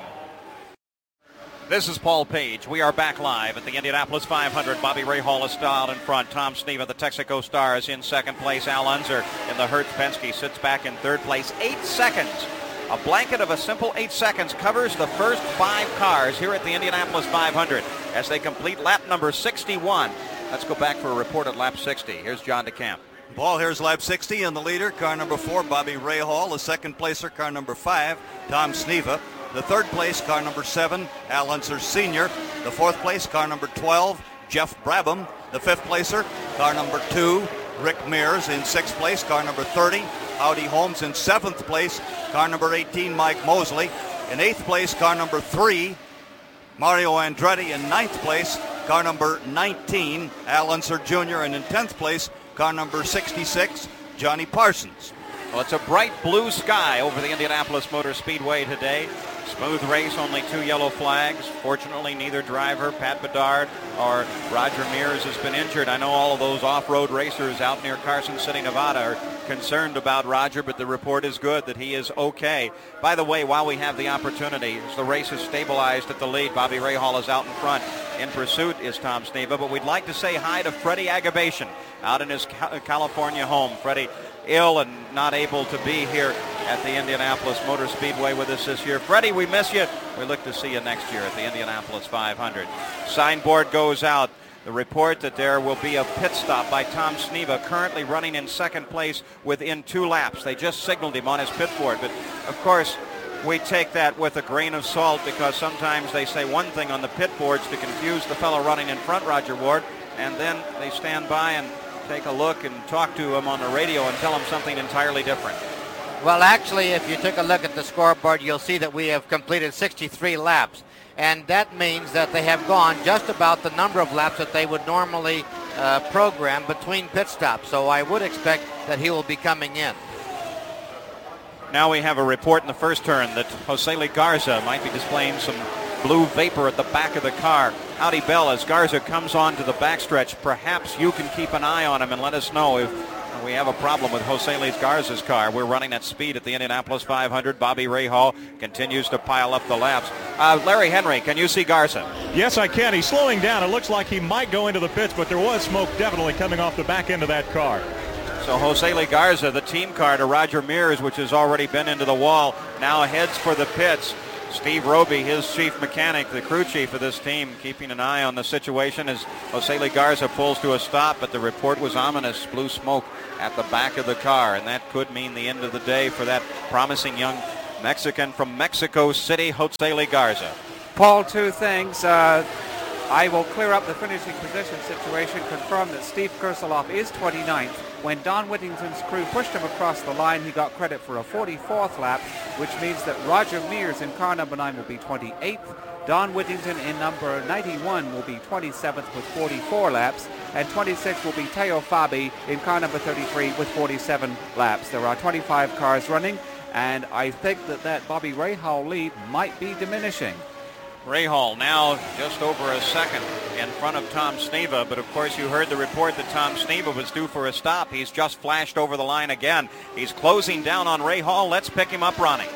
This is Paul Page. We are back live at the Indianapolis 500. Bobby Rahal is still out in front. Tom Sneva, the Texaco Star, is in second place. Al Unser in the Hertz Penske sits back in third place. 8 seconds. A blanket of a simple 8 seconds covers the first 5 cars here at the Indianapolis 500 as they complete lap number 61. Let's go back for a report at lap 60. Here's John DeCamp. Paul, here's lap 60, and the leader, car number 4, Bobby Rahal. The second placer, car number 5, Tom Sneva. The third place, car number 7, Al Unser Sr. The fourth place, car number 12, Jeff Brabham. The fifth placer, car number 2, Rick Mears. In sixth place, car number 30, Howdy Holmes. In seventh place, car number 18, Mike Mosley. In eighth place, car number 3, Mario Andretti. In ninth place, car number 19, Al Unser Jr. And in 10th place, car number 66, Johnny Parsons. Well, it's a bright blue sky over the Indianapolis Motor Speedway today. Smooth race, only 2 yellow flags. Fortunately, neither driver, Pat Bedard or Roger Mears, has been injured. I know all of those off-road racers out near Carson City, Nevada are concerned about Roger, but the report is good that he is okay. By the way, while we have the opportunity, as the race is stabilized at the lead, Bobby Rahal is out in front. In pursuit is Tom Sneva, but we'd like to say hi to Freddie Agabation out in his California home. Freddie ill and not able to be here at the Indianapolis Motor Speedway with us this year. Freddie, we miss you. We look to see you next year at the Indianapolis 500. Signboard goes out. The report that there will be a pit stop by Tom Sneva, currently running in second place within 2 laps. They just signaled him on his pit board, but of course we take that with a grain of salt, because sometimes they say one thing on the pit boards to confuse the fellow running in front, Roger Ward, and then they stand by and take a look and talk to him on the radio and tell him something entirely different. Well, actually, if you took a look at the scoreboard, you'll see that we have completed 63 laps. And that means that they have gone just about the number of laps that they would normally program between pit stops. So I would expect that he will be coming in. Now we have a report in the first turn that Jose Garza might be displaying some blue vapor at the back of the car. Howdy Bell, as Garza comes on to the backstretch, perhaps you can keep an eye on him and let us know if We have a problem with Jose Luis Garza's car. We're running at speed at the Indianapolis 500. Bobby Rahal continues to pile up the laps. Larry Henry, can you see Garza? Yes, I can. He's slowing down. It looks like he might go into the pits, but there was smoke definitely coming off the back end of that car. So Jose Luis Garza, the team car to Roger Mears, which has already been into the wall, now heads for the pits. Steve Roby, his chief mechanic, the crew chief of this team, keeping an eye on the situation as Jose Luis Garza pulls to a stop, but the report was ominous, blue smoke at the back of the car, and that could mean the end of the day for that promising young Mexican from Mexico City, Jose Luis Garza. Paul, two things. I will clear up the finishing position situation, confirm that Steve Kursalov is 29th. When Don Whittington's crew pushed him across the line, he got credit for a 44th lap, which means that Roger Mears in car number 9 will be 28th. Don Whittington in number 91 will be 27th with 44 laps, and 26th will be Teo Fabi in car number 33 with 47 laps. There are 25 cars running, and I think that Bobby Rahal lead might be diminishing. Rahal now just over a second in front of Tom Sneva, but of course you heard the report that Tom Sneva was due for a stop. He's just flashed over the line again. He's closing down on Rahal. Let's pick him up, Ronnie.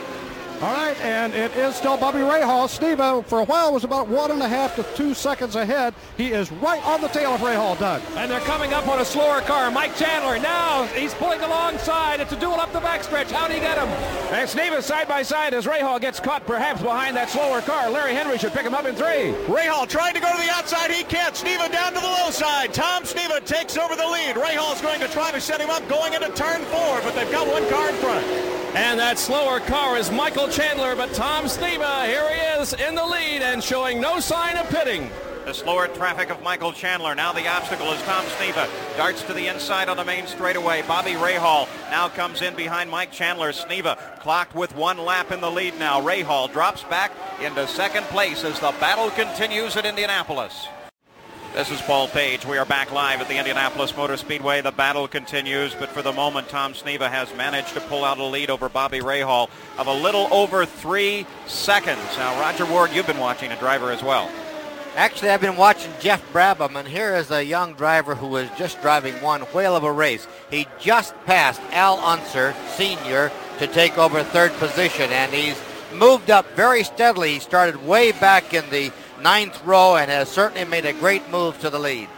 All right, and it is still Bobby Rahal. Sneva, for a while, was about 1.5 to 2 seconds ahead. He is right on the tail of Rahal, Doug. And they're coming up on a slower car. Mike Chandler, now he's pulling alongside. It's a duel up the backstretch. How'd he get him? And Sneva side by side as Rahal gets caught perhaps behind that slower car. Larry Henry should pick him up in 3. Rahal trying to go to the outside. He can't. Sneva down to the low side. Tom Sneva takes over the lead. Rahal's going to try to set him up going into turn 4, but they've got one car in front. And that slower car is Michael Chandler, but Tom Sneva, here he is in the lead and showing no sign of pitting. The slower traffic of Michael Chandler. Now the obstacle is Tom Sneva. Darts to the inside on the main straightaway. Bobby Rahal now comes in behind Mike Chandler. Sneva clocked with 1 lap in the lead now. Rahal drops back into second place as the battle continues at Indianapolis. This is Paul Page. We are back live at the Indianapolis Motor Speedway. The battle continues, but for the moment, Tom Sneva has managed to pull out a lead over Bobby Rahal of a little over 3 seconds. Now, Roger Ward, you've been watching a driver as well. Actually, I've been watching Jeff Brabham, and here is a young driver who is just driving one whale of a race. He just passed Al Unser, Sr., to take over 3rd position, and he's moved up very steadily. He started way back in the 9th row and has certainly made a great move to the lead.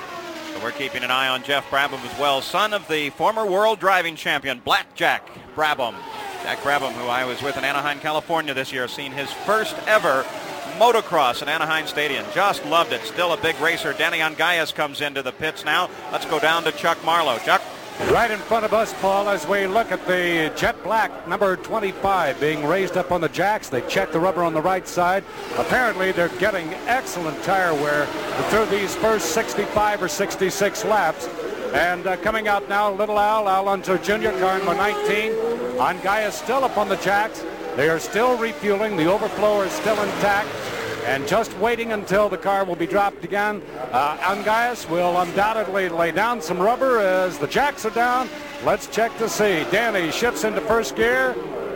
So we're keeping an eye on Jeff Brabham as well, son of the former world driving champion, Blackjack Brabham. Jack Brabham, who I was with in Anaheim, California this year, seen his first ever motocross at Anaheim Stadium. Just loved it. Still a big racer. Danny Ongayas comes into the pits now. Let's go down to Chuck Marlowe. Chuck? Right in front of us, Paul, as we look at the jet black number 25 being raised up on the jacks. They check the rubber on the right side. Apparently, they're getting excellent tire wear through these first 65 or 66 laps. And coming out now, Little Al Unser Jr., car number 19. Ongayas still up on the jacks. They are still refueling. The overflow is still intact. And just waiting until the car will be dropped again. Ongayas will undoubtedly lay down some rubber as the jacks are down. Let's check to see. Danny shifts into first gear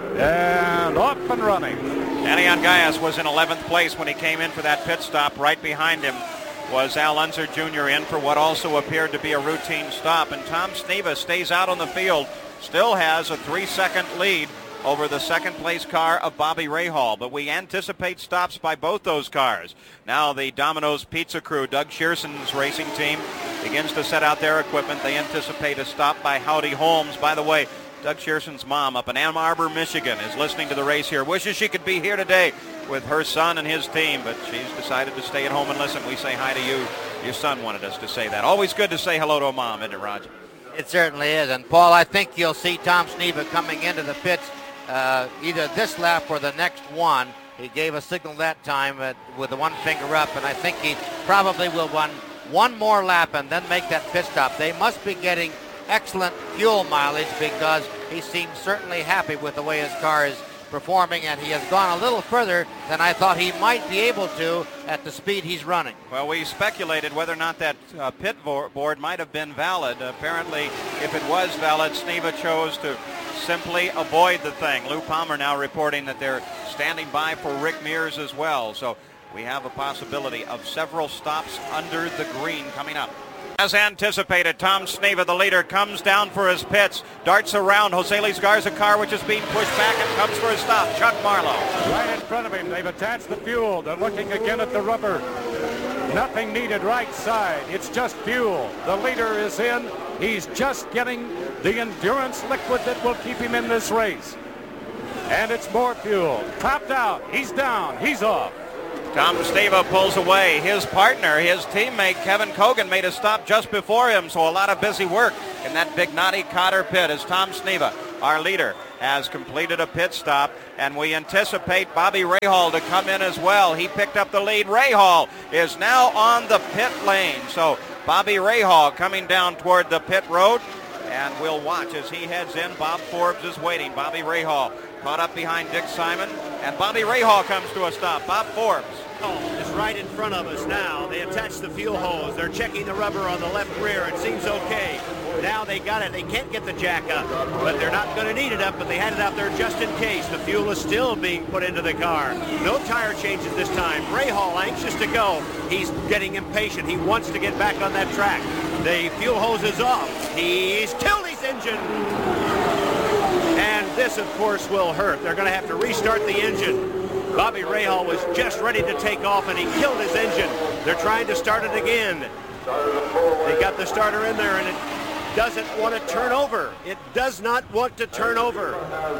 and off and running. Danny Ongayas was in 11th place when he came in for that pit stop. Right behind him was Al Unser Jr. in for what also appeared to be a routine stop. And Tom Sneva stays out on the field, still has a 3-second lead over the second place car of Bobby Rahal, but we anticipate stops by both those cars. Now the Domino's Pizza crew, Doug Shearson's racing team, begins to set out their equipment. They anticipate a stop by Howdy Holmes. By the way, Doug Shearson's mom up in Ann Arbor, Michigan, is listening to the race here. Wishes she could be here today with her son and his team, but she's decided to stay at home and listen. We say hi to you. Your son wanted us to say that. Always good to say hello to a mom, isn't it, Roger? It certainly is. And, Paul, I think you'll see Tom Sneva coming into the pits either this lap or the next one. He gave a signal that time with the one finger up, and I think he probably will run one more lap and then make that pit stop. They must be getting excellent fuel mileage because he seems certainly happy with the way his car is performing, and he has gone a little further than I thought he might be able to at the speed he's running. Well, we speculated whether or not that pit board might have been valid. Apparently, if it was valid, Sneva chose to simply avoid the thing. Lou Palmer now reporting that they're standing by for Rick Mears as well. So we have a possibility of several stops under the green coming up. As anticipated, Tom Sneva, the leader, comes down for his pits, darts around Jose Luis Garza car, which is being pushed back and comes for a stop. Chuck Marlowe. Right in front of him, they've attached the fuel. They're looking again at the rubber. Nothing needed right side. It's just fuel. The leader is in. He's just getting the endurance liquid that will keep him in this race. And it's more fuel. Topped out. He's down. He's off. Tom Sneva pulls away. His partner, his teammate, Kevin Cogan, made a stop just before him, so a lot of busy work in that Big Knotty Cotter pit as Tom Sneva, our leader, has completed a pit stop, and we anticipate Bobby Rahal to come in as well. He picked up the lead. Rahal is now on the pit lane, so Bobby Rahal coming down toward the pit road, and we'll watch as he heads in. Bob Forbes is waiting. Bobby Rahal caught up behind Dick Simon, and Bobby Rahal comes to a stop. Bob Forbes is right in front of us now. They attached the fuel hose. They're checking the rubber on the left rear. It seems okay. Now they got it. They can't get the jack up, but they're not going to need it up, but they had it out there just in case. The fuel is still being put into the car. No tire changes this time. Rahal anxious to go. He's getting impatient. He wants to get back on that track. The fuel hose is off. He's killed his engine. And this, of course, will hurt. They're going to have to restart the engine. Bobby Rahal was just ready to take off, and he killed his engine. They're trying to start it again. They got the starter in there, and it doesn't want to turn over. It does not want to turn over.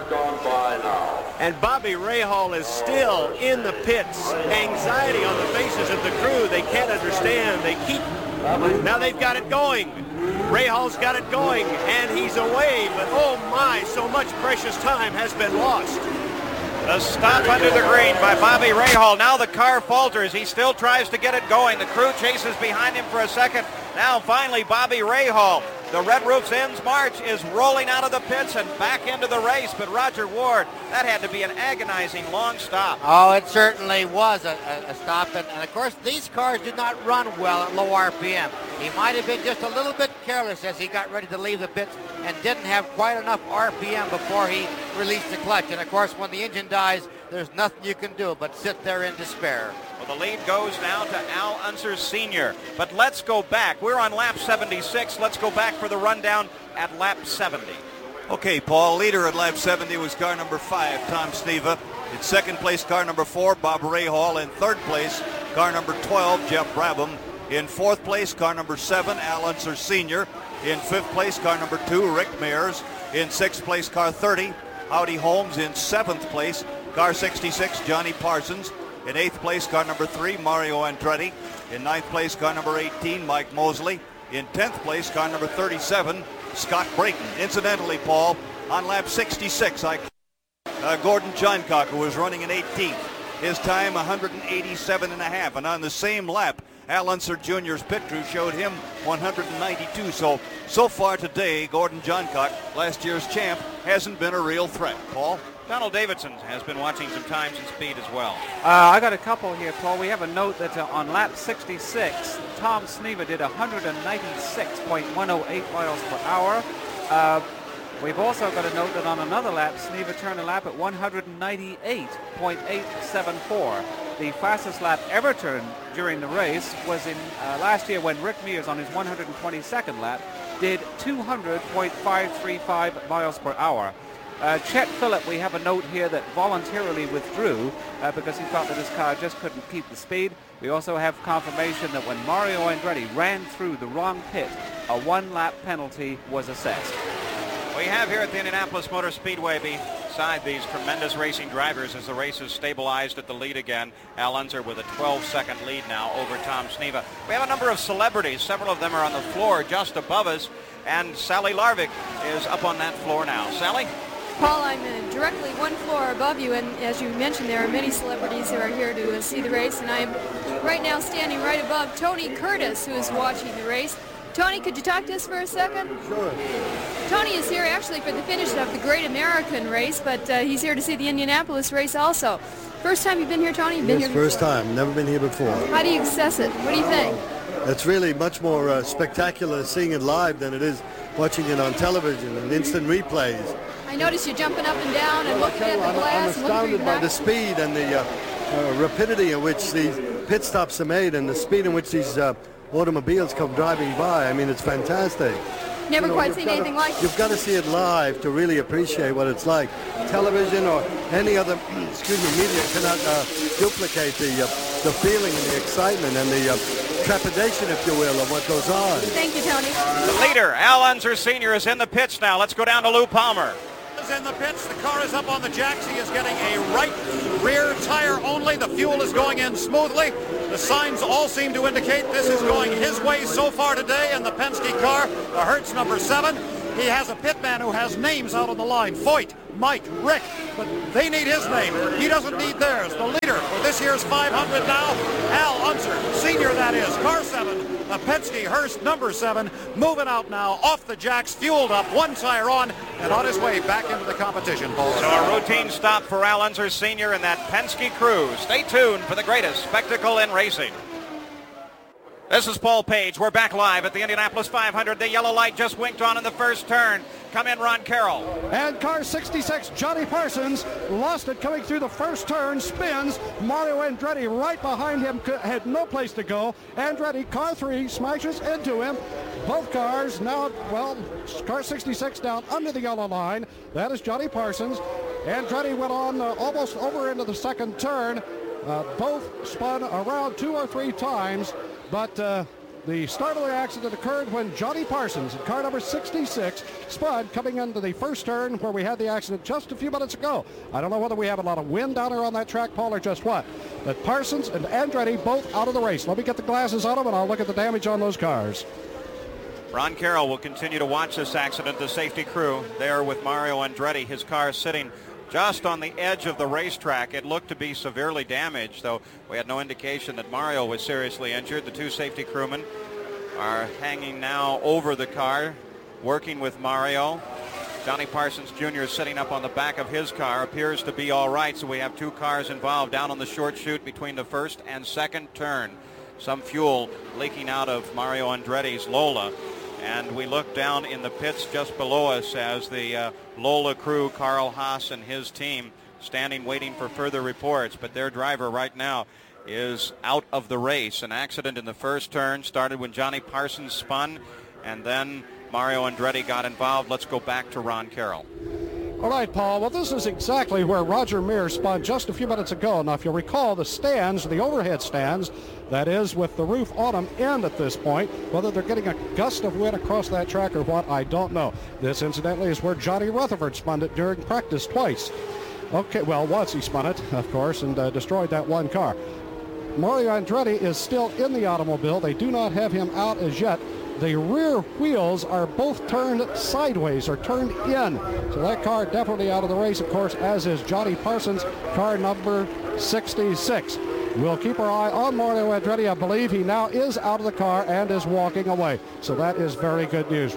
And Bobby Rahal is still in the pits. Anxiety on the faces of the crew. They can't understand. They keep... Now they've got it going. Rahal's got it going, and he's away. But oh my, so much precious time has been lost. The stop under the green by Bobby Rahal. Now the car falters. He still tries to get it going. The crew chases behind him for a second. Now finally Bobby Rahal, the Red Roof's Ends March, is rolling out of the pits and back into the race. But Roger Ward, that had to be an agonizing long stop. Oh, it certainly was a stop. And of course, these cars do not run well at low RPM. He might have been just a little bit careless as he got ready to leave the pits and didn't have quite enough RPM before he released the clutch. And of course, when the engine dies, there's nothing you can do but sit there in despair. Well, the lead goes now to Al Unser Sr. But let's go back. We're on lap 76. Let's go back for the rundown at lap 70. Okay, Paul, leader at lap 70 was car number 5, Tom Sneva. In second place, car number 4, Bob Rahal. In third place, car number 12, Jeff Brabham. In fourth place, car number 7, Al Unser Sr. In fifth place, car number 2, Rick Mears. In sixth place, car 30, Howdy Holmes. In seventh place, car 66, Johnny Parsons. In eighth place, car number 3, Mario Andretti. In ninth place, car number 18, Mike Mosley. In 10th place, car number 37, Scott Brayton. Incidentally, Paul, on lap 66, Gordon Johncock, who was running in 18th. His time 187.5, and on the same lap, Al Unser Jr.'s pit crew showed him 192. So far today, Gordon Johncock, last year's champ, hasn't been a real threat. Paul? Donald Davidson has been watching some times and speed as well. I got a couple here, Paul. We have a note that on lap 66, Tom Sneva did 196.108 miles per hour. We've also got a note that on another lap, Sneva turned a lap at 198.874. The fastest lap ever turned during the race was in last year when Rick Mears on his 122nd lap did 200.535 miles per hour. Chet Phillip, we have a note here that voluntarily withdrew because he thought that his car just couldn't keep the speed. We also have confirmation that when Mario Andretti ran through the wrong pit, a one-lap penalty was assessed. We have here at the Indianapolis Motor Speedway beside these tremendous racing drivers as the race is stabilized at the lead again. Al Unser with a 12-second lead now over Tom Sneva. We have a number of celebrities. Several of them are on the floor just above us, and Sally Larvik is up on that floor now. Sally? Paul, I'm directly one floor above you, and as you mentioned, there are many celebrities who are here to see the race, and I'm right now standing right above Tony Curtis, who is watching the race. Tony, could you talk to us for a second? Sure. Tony is here actually for the finish of the Great American Race, but he's here to see the Indianapolis race also. First time you've been here, Tony? You've been Yes, here first time. Never been here before. How do you assess it? What do you think? It's really much more spectacular seeing it live than it is watching it on television and instant replays. I noticed you jumping up and down and looking at the glass. I'm astounded by the speed and the rapidity at which these pit stops are made and the speed in which these automobiles come driving by. I mean, it's fantastic. Never quite seen anything like it. You've got to see it live to really appreciate what it's like. Television or any other media cannot duplicate the feeling and the excitement and the trepidation, if you will, of what goes on. Thank you, Tony. The leader, Al Unser Sr., is in the pits now. Let's go down to Lou Palmer. In the pits, the car is up on the jacks. He is getting a right rear tire only. The fuel is going in smoothly. The signs all seem to indicate this is going his way so far today in the Penske car, the Hertz number 7. He has a pitman who has names out on the line: Foyt, Mike, Rick, but they need his name. He doesn't need theirs. The leader for this year's 500 now, Al Unser Sr., that is, car 7, the Penske Hurst number 7, moving out now off the jacks, fueled up, one tire on, and on his way back into the competition. So a routine stop for Al Unser Sr. and that Penske crew. Stay tuned for the greatest spectacle in racing. This is Paul Page. We're back live at the Indianapolis 500. The yellow light just winked on in the first turn. Come in, Ron Carroll. And car 66, Johnny Parsons, lost it coming through the first turn, spins. Mario Andretti right behind him, had no place to go. Andretti, car 3, smashes into him. Both cars now, well, car 66 down under the yellow line. That is Johnny Parsons. Andretti went on almost over into the second turn. Both spun around 2 or 3 times. But the start of the accident occurred when Johnny Parsons, in car number 66, spun coming into the first turn where we had the accident just a few minutes ago. I don't know whether we have a lot of wind down there on that track, Paul, or just what. But Parsons and Andretti both out of the race. Let me get the glasses on them and I'll look at the damage on those cars. Ron Carroll will continue to watch this accident. The safety crew there with Mario Andretti. His car sitting just on the edge of the racetrack. It looked to be severely damaged, though we had no indication that Mario was seriously injured. The 2 safety crewmen are hanging now over the car, working with Mario. Johnny Parsons Jr. is sitting up on the back of his car, appears to be all right, so we have 2 cars involved down on the short chute between the first and second turn. Some fuel leaking out of Mario Andretti's Lola. And we look down in the pits just below us as the Lola crew, Carl Haas and his team, standing waiting for further reports. But their driver right now is out of the race. An accident in the first turn started when Johnny Parsons spun, and then Mario Andretti got involved. Let's go back to Ron Carroll. All right, Paul. Well, this is exactly where Roger Mears spun just a few minutes ago. Now, if you'll recall, the stands, the overhead stands, that is, with the roof on them, end at this point. Whether they're getting a gust of wind across that track or what, I don't know. This, incidentally, is where Johnny Rutherford spun it during practice twice. Okay, well, once he spun it, of course, and destroyed that one car. Mario Andretti is still in the automobile. They do not have him out as yet. The rear wheels are both turned sideways or turned in. So that car definitely out of the race, of course, as is Johnny Parsons, car number 66. We'll keep our eye on Mario Andretti. I believe he now is out of the car and is walking away. So that is very good news.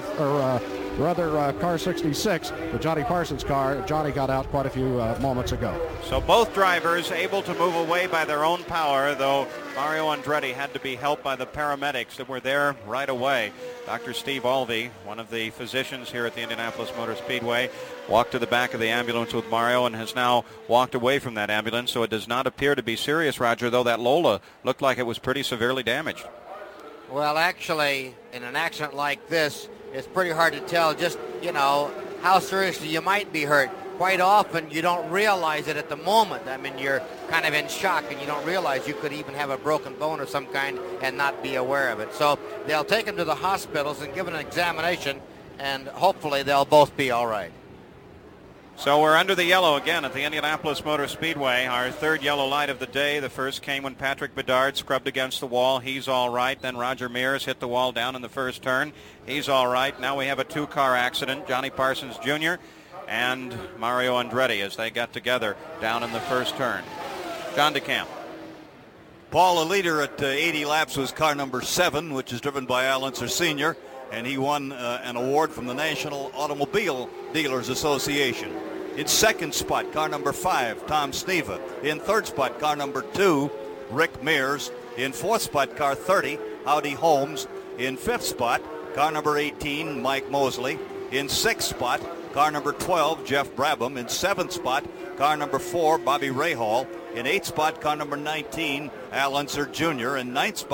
Car 66, the Johnny Parsons car, Johnny got out quite a few moments ago. So both drivers able to move away by their own power, though Mario Andretti had to be helped by the paramedics that were there right away. Dr. Steve Alvey, one of the physicians here at the Indianapolis Motor Speedway, walked to the back of the ambulance with Mario and has now walked away from that ambulance, so it does not appear to be serious, Roger, though that Lola looked like it was pretty severely damaged. Well, actually, in an accident like this, it's pretty hard to tell just, how seriously you might be hurt. Quite often, you don't realize it at the moment. I mean, you're kind of in shock, and you don't realize you could even have a broken bone of some kind and not be aware of it. So they'll take him to the hospitals and give an examination, and hopefully they'll both be all right. So we're under the yellow again at the Indianapolis Motor Speedway. Our third yellow light of the day. The first came when Patrick Bedard scrubbed against the wall. He's all right. Then Roger Mears hit the wall down in the first turn. He's all right. Now we have a 2-car accident. Johnny Parsons Jr. and Mario Andretti as they got together down in the first turn. John DeCamp. Paul, the leader at 80 laps was car number 7, which is driven by Al Unser Sr., and he won an award from the National Automobile Dealers Association. In second spot, car number 5, Tom Sneva. In third spot, car number 2, Rick Mears. In fourth spot, car 30, Howdy Holmes. In fifth spot, car number 18, Mike Mosley. In sixth spot, car number 12, Jeff Brabham. In seventh spot, car number 4, Bobby Rahal. In eighth spot, car number 19, Al Unser Jr. In ninth spot,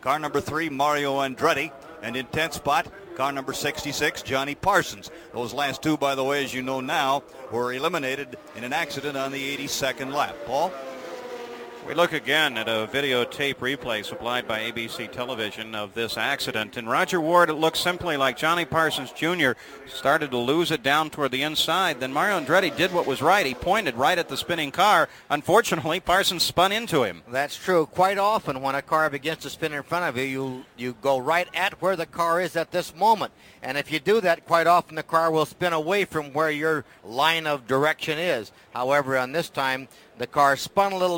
car number 3, Mario Andretti, and in 10th spot, car number 66, Johnny Parsons. Those last two, by the way, as you know now, were eliminated in an accident on the 82nd lap. Paul? We look again at a videotape replay supplied by ABC Television of this accident. And Roger Ward, it looks simply like Johnny Parsons Jr. started to lose it down toward the inside. Then Mario Andretti did what was right. He pointed right at the spinning car. Unfortunately, Parsons spun into him. That's true. Quite often when a car begins to spin in front of you, you go right at where the car is at this moment. And if you do that, quite often the car will spin away from where your line of direction is. However, on this time, the car spun a little